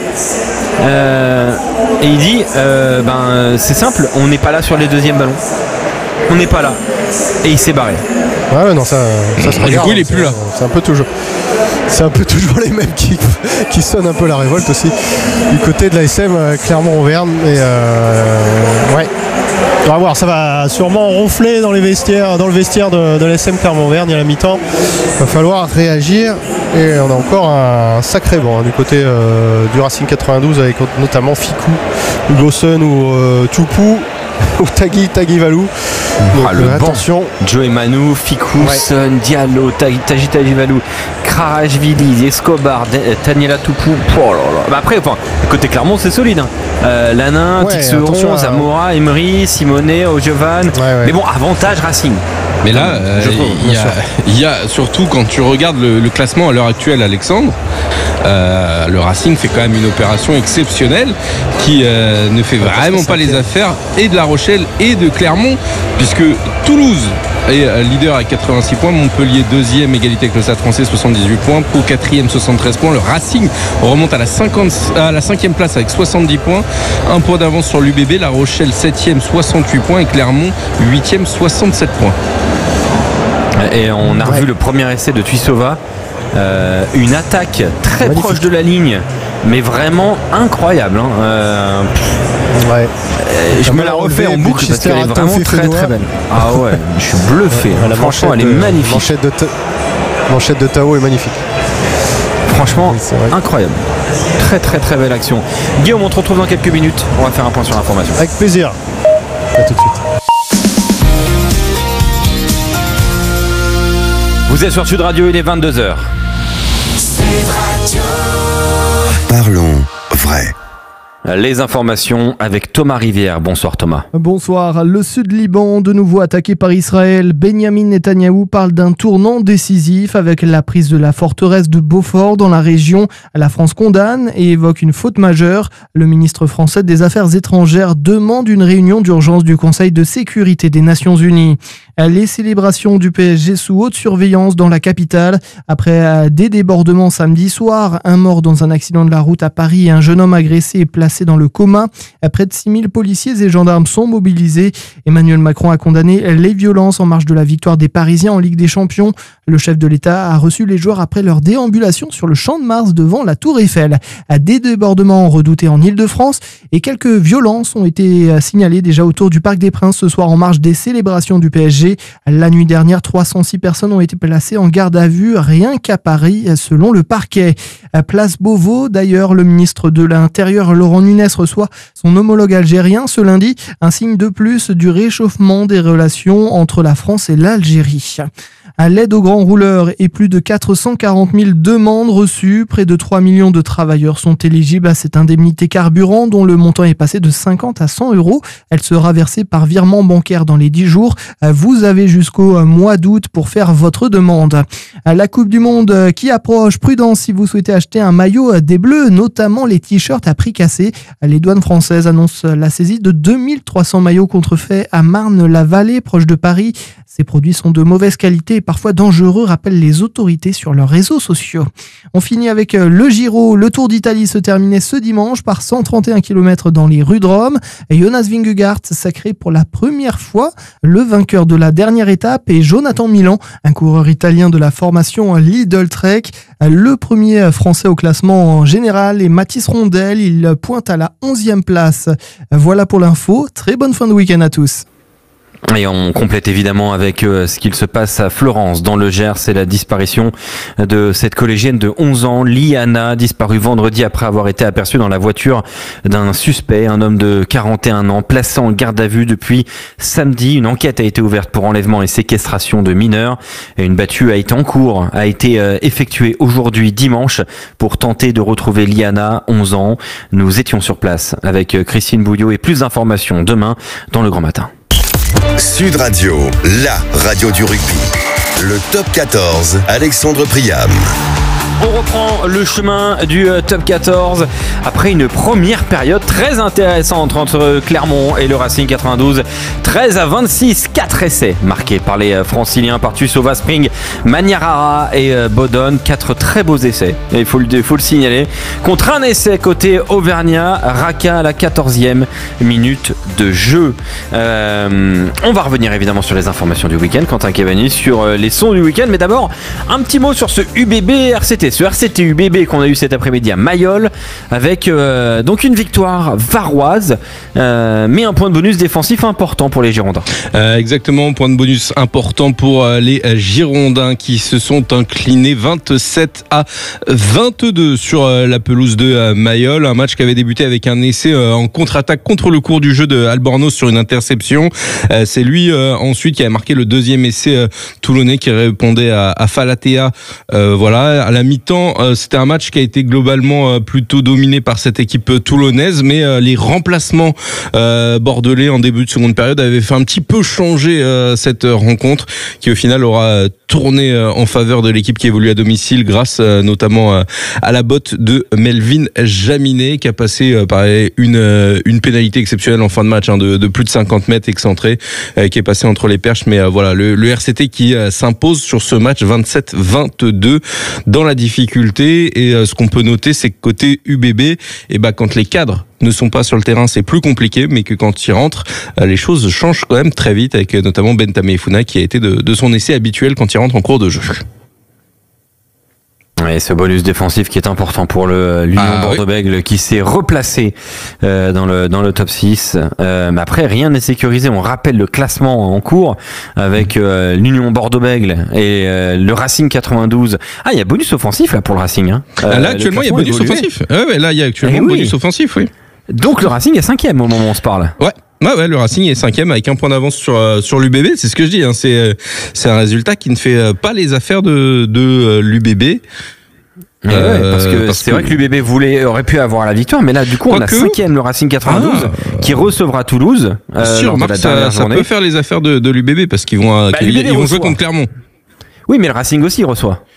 Euh, Et il dit euh, ben c'est simple, on n'est pas là sur les deuxièmes ballons. On n'est pas là. Et il s'est barré. Ouais, ouais, non, ça, ça se Et du regarde. coup, il est C'est- plus là. C'est un peu toujours. C'est un peu toujours les mêmes qui, qui sonnent un peu la révolte aussi. Du côté de l'A S M, euh, Clermont-Auvergne. Et euh, ouais. On va voir, ça va sûrement ronfler dans les vestiaires, dans le vestiaire de, de l'A S M Clermont-Auvergne à la mi-temps. Il va falloir réagir. Et on a encore un sacré banc hein, du côté euh, du Racing quatre-vingt-douze avec notamment Ficou, Hugo Sun ou euh, Toupou ou Tagui Tagui Valou. Donc, Ah, le euh, banc. attention. Joe Emanou, Ficou, Ouais. Son, Diallo, Tagi Tagi Tajivalou, Krajvili, Escobar, De- Taniela Toupou. Oh là là. Bah après, enfin, côté Clermont, c'est solide. Hein. Euh, Lanin, Ouais, Tixeron, attention à- Zamora, Emery, Simonet, Ojovan. Ouais, ouais. Mais bon, avantage Racing. Mais là, euh, Je trouve, il y, bien a- sûr. il y a surtout quand tu regardes le, le classement à l'heure actuelle, Alexandre, euh, le Racing fait quand même une opération exceptionnelle qui euh, ne fait vraiment pas les affaires et de La Rochelle et de Clermont, puisque Toulouse est euh, leader avec quatre-vingt-six points, Montpellier deuxième, égalité avec le Stade Français soixante-dix-huit points, Pau quatrième soixante-treize points, le Racing remonte à la, cinquante, à la cinquième place avec soixante-dix points, un point d'avance sur l'U B B, La Rochelle septième soixante-huit points et Clermont huitième soixante-sept points. Et on a Ouais. revu le premier essai de Tuisova. Euh, une attaque très Magnifique. proche de la ligne, mais vraiment incroyable. Hein. Euh, Ouais. Euh, je me la refais en boucle parce qu'elle est vraiment très très belle. Ah ouais, je suis bluffé. Ouais, la Franchement, elle est manchette de- magnifique. Manchette de, Ta- manchette de Tao est magnifique. Franchement, Oui, c'est vrai. incroyable. Très très très belle action. Guillaume, on te retrouve dans quelques minutes. On va faire un point sur l'information. Avec plaisir. À tout de suite. Vous êtes sur Sud Radio, il est vingt-deux heures. Parlons vrai. Les informations avec Thomas Rivière. Bonsoir Thomas. Bonsoir. Le Sud-Liban, de nouveau attaqué par Israël. Benjamin Netanyahou parle d'un tournant décisif avec la prise de la forteresse de Beaufort dans la région. La France condamne et évoque une faute majeure. Le ministre français des Affaires étrangères demande une réunion d'urgence du Conseil de sécurité des Nations Unies. Les célébrations du P S G sous haute surveillance dans la capitale. Après des débordements samedi soir, un mort dans un accident de la route à Paris et un jeune homme agressé est placé dans le coma. Près de six mille policiers et gendarmes sont mobilisés. Emmanuel Macron a condamné les violences en marge de la victoire des Parisiens en Ligue des Champions. Le chef de l'État a reçu les joueurs après leur déambulation sur le Champ de Mars devant la Tour Eiffel. Des débordements redoutés en Île-de-France et quelques violences ont été signalées déjà autour du Parc des Princes ce soir en marge des célébrations du P S G. La nuit dernière, trois cent six personnes ont été placées en garde à vue rien qu'à Paris selon le parquet. Place Beauvau, d'ailleurs, le ministre de l'Intérieur Laurent Nunez reçoit son homologue algérien ce lundi, un signe de plus du réchauffement des relations entre la France et l'Algérie. À l'aide aux grands rouleurs et plus de quatre cent quarante mille demandes reçues, près de trois millions de travailleurs sont éligibles à cette indemnité carburant dont le montant est passé de cinquante à cent euros. Elle sera versée par virement bancaire dans les dix jours. Vous avez jusqu'au mois d'août pour faire votre demande. La Coupe du Monde qui approche, prudence si vous souhaitez acheter un maillot des Bleus, notamment les t-shirts à prix cassé. Les douanes françaises annoncent la saisie de deux mille trois cents maillots contrefaits à Marne-la-Vallée, proche de Paris. Ces produits sont de mauvaise qualité et parfois dangereux, rappellent les autorités sur leurs réseaux sociaux. On finit avec le Giro. Le Tour d'Italie se terminait ce dimanche par cent trente et un kilomètres dans les rues de Rome. Jonas Vingegaard sacré pour la première fois le vainqueur de la dernière étape et Jonathan Milan, un coureur italien de la formation Lidl Trek. Le premier français au classement général est Mathis Rondel. Il pointe à la onzième place. Voilà pour l'info. Très bonne fin de week-end à tous. Et on complète évidemment avec euh, ce qu'il se passe à Florence, dans le Gers. C'est la disparition de cette collégienne de onze ans, Liana, disparue vendredi après avoir été aperçue dans la voiture d'un suspect, un homme de quarante et un ans, placé en garde à vue depuis samedi. Une enquête a été ouverte pour enlèvement et séquestration de mineurs. Et une battue a été en cours, a été euh, effectuée aujourd'hui dimanche pour tenter de retrouver Liana, onze ans. Nous étions sur place avec Christine Bouillot et plus d'informations demain dans le Grand Matin. Sud Radio, la radio du rugby. Le top quatorze, Alexandre Priam. On reprend le chemin du top quatorze après une première période très intéressante entre Clermont et le Racing quatre-vingt-douze. treize à vingt-six, quatre essais marqués par les franciliens par Tussova Spring, Maniarara et Bodon. Quatre très beaux essais, il faut le, faut le signaler. Contre un essai côté Auvergnat, Raka à la quatorzième minute de jeu. Euh, on va revenir évidemment sur les informations du week-end. Quentin Cavani sur les sons du week-end. Mais d'abord, un petit mot sur ce U B B R C T. Ce R C T U B B qu'on a eu cet après-midi à Mayol avec euh, donc une victoire varoise euh, mais un point de bonus défensif important pour les Girondins. Euh, exactement, point de bonus important pour euh, les Girondins qui se sont inclinés vingt-sept à vingt-deux sur euh, la pelouse de euh, Mayol. Un match qui avait débuté avec un essai euh, en contre-attaque contre le cours du jeu de Albornoz sur une interception. Euh, c'est lui euh, ensuite qui a marqué le deuxième essai euh, toulonnais qui répondait à, à Falatea. Euh, voilà, à la mi-temps, euh, c'était un match qui a été globalement euh, plutôt dominé par cette équipe euh, toulonnaise, mais euh, les remplacements euh, bordelais en début de seconde période avaient fait un petit peu changer euh, cette rencontre qui au final aura euh, tourné euh, en faveur de l'équipe qui évolue à domicile grâce euh, notamment euh, à la botte de Melvin Jaminet qui a passé euh, par une, euh, une pénalité exceptionnelle en fin de match hein, de, de plus de cinquante mètres excentré euh, qui est passé entre les perches, mais euh, voilà le, le R C T qui euh, s'impose sur ce match vingt-sept vingt-deux dans la difficulté. Et euh, ce qu'on peut noter, c'est que côté U B B, et bah, quand les cadres ne sont pas sur le terrain, c'est plus compliqué, mais que quand ils rentrent, euh, les choses changent quand même très vite, avec euh, notamment Bentamé Funa qui a été de, de son essai habituel quand il rentre en cours de jeu. Et ce bonus défensif qui est important pour le l'Union ah, Bordeaux-Bègles oui. qui s'est replacé euh, dans le dans le top six. Euh, mais après rien n'est sécurisé. On rappelle le classement en cours avec euh, l'Union Bordeaux-Bègles et euh, le Racing quatre-vingt-douze. Ah, il y a bonus offensif là pour le Racing. Hein. Euh, là actuellement il y a bonus évolué. offensif. Ouais, ouais, là il y a actuellement oui. bonus offensif, oui. Donc le Racing est cinquième au moment où on se parle. Ouais. Ouais, ouais, le Racing est cinquième avec un point d'avance sur euh, sur l'U B B. C'est ce que je dis. Hein. C'est c'est un résultat qui ne fait euh, pas les affaires de de euh, l'U B B. Euh, ouais, parce que parce c'est que... vrai que l'U B B voulait, aurait pu avoir la victoire, mais là, du coup, Quoi on a que... cinquième le Racing quatre-vingt-douze ah, qui recevra Toulouse. Euh, sûr, Marc, ça, ça peut faire les affaires de, de l'U B B parce qu'ils vont, bah, qu'ils, ils vont jouer contre Clermont. Oui, mais le Racing aussi reçoit.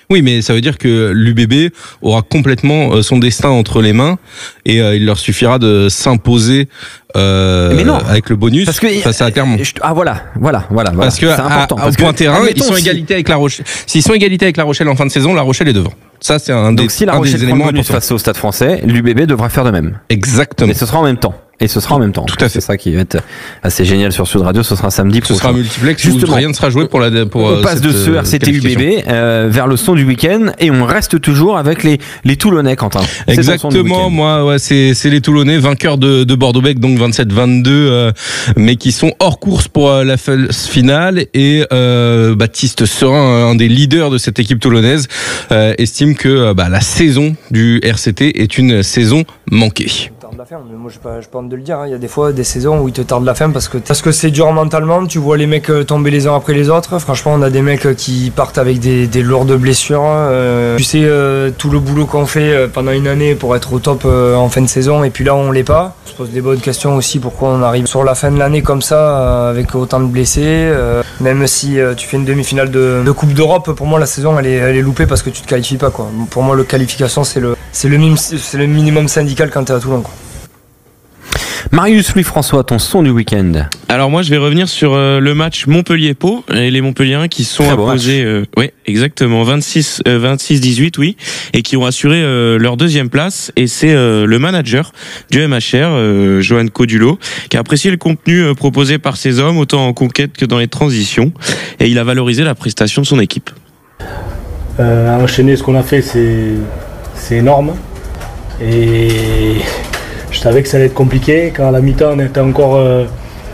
Oui, mais ça veut dire que l'U B B aura complètement son destin entre les mains et euh, il leur suffira de s'imposer euh, mais non, avec le bonus parce que, face à Clermont. Ah voilà, voilà, voilà. Parce que c'est important. à, Parce au point que, terrain, ils sont si... égalité avec La Rochelle. S'ils sont égalité avec La Rochelle en fin de saison, La Rochelle est devant. Ça, c'est un des, Donc si La un Rochelle des prend éléments le bonus importants. face au Stade Français, l'U B B devra faire de même. Exactement. Et ce sera en même temps. Et ce sera en même temps. Tout à fait. C'est ça qui va être assez génial sur Sud Radio. Ce sera samedi prochain. Ce sera multiplex. Justement, où rien ne sera joué pour la. Pour on passe cette, de ce R C T U B B euh, vers le son du week-end et on reste toujours avec les les Toulonnais, Quentin. Exactement. Moi, ouais, c'est c'est les Toulonnais vainqueurs de de Bordeaux-Bègles, donc vingt-sept vingt-deux, euh, mais qui sont hors course pour euh, la phase finale. Et euh, Baptiste Serin, un des leaders de cette équipe toulonnaise, euh, estime que euh, bah, la saison du R C T est une saison manquée. La fin, mais moi j'ai pas, pas honte de le dire, hein. Il y a des fois des saisons où ils te tardent la fin parce que parce que c'est dur mentalement, tu vois les mecs tomber les uns après les autres. Franchement, on a des mecs qui partent avec des, des lourdes blessures, euh, tu sais euh, tout le boulot qu'on fait pendant une année pour être au top euh, en fin de saison et puis là on l'est pas. On se pose des bonnes questions aussi pourquoi on arrive sur la fin de l'année comme ça euh, avec autant de blessés, euh, même si euh, tu fais une demi-finale de, de Coupe d'Europe, pour moi la saison elle est, elle est loupée parce que tu te qualifies pas quoi. Pour moi le qualification c'est le c'est le, c'est le minimum syndical quand tu es à Toulon quoi. Marius Louis-François, ton son du week-end. Alors moi je vais revenir sur euh, le match Montpellier-Pau et les Montpelliérains qui sont imposés euh, oui, exactement vingt-six dix-huit oui, et qui ont assuré euh, leur deuxième place et c'est euh, le manager du M H R euh, Johan Codulo qui a apprécié le contenu euh, proposé par ces hommes autant en conquête que dans les transitions et il a valorisé la prestation de son équipe. Euh, à enchaîner ce qu'on a fait c'est c'est énorme et je savais que ça allait être compliqué. Quand à la mi-temps on était encore, euh,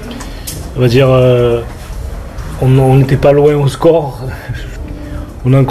on va dire, euh, on n'était pas loin au score. On a encore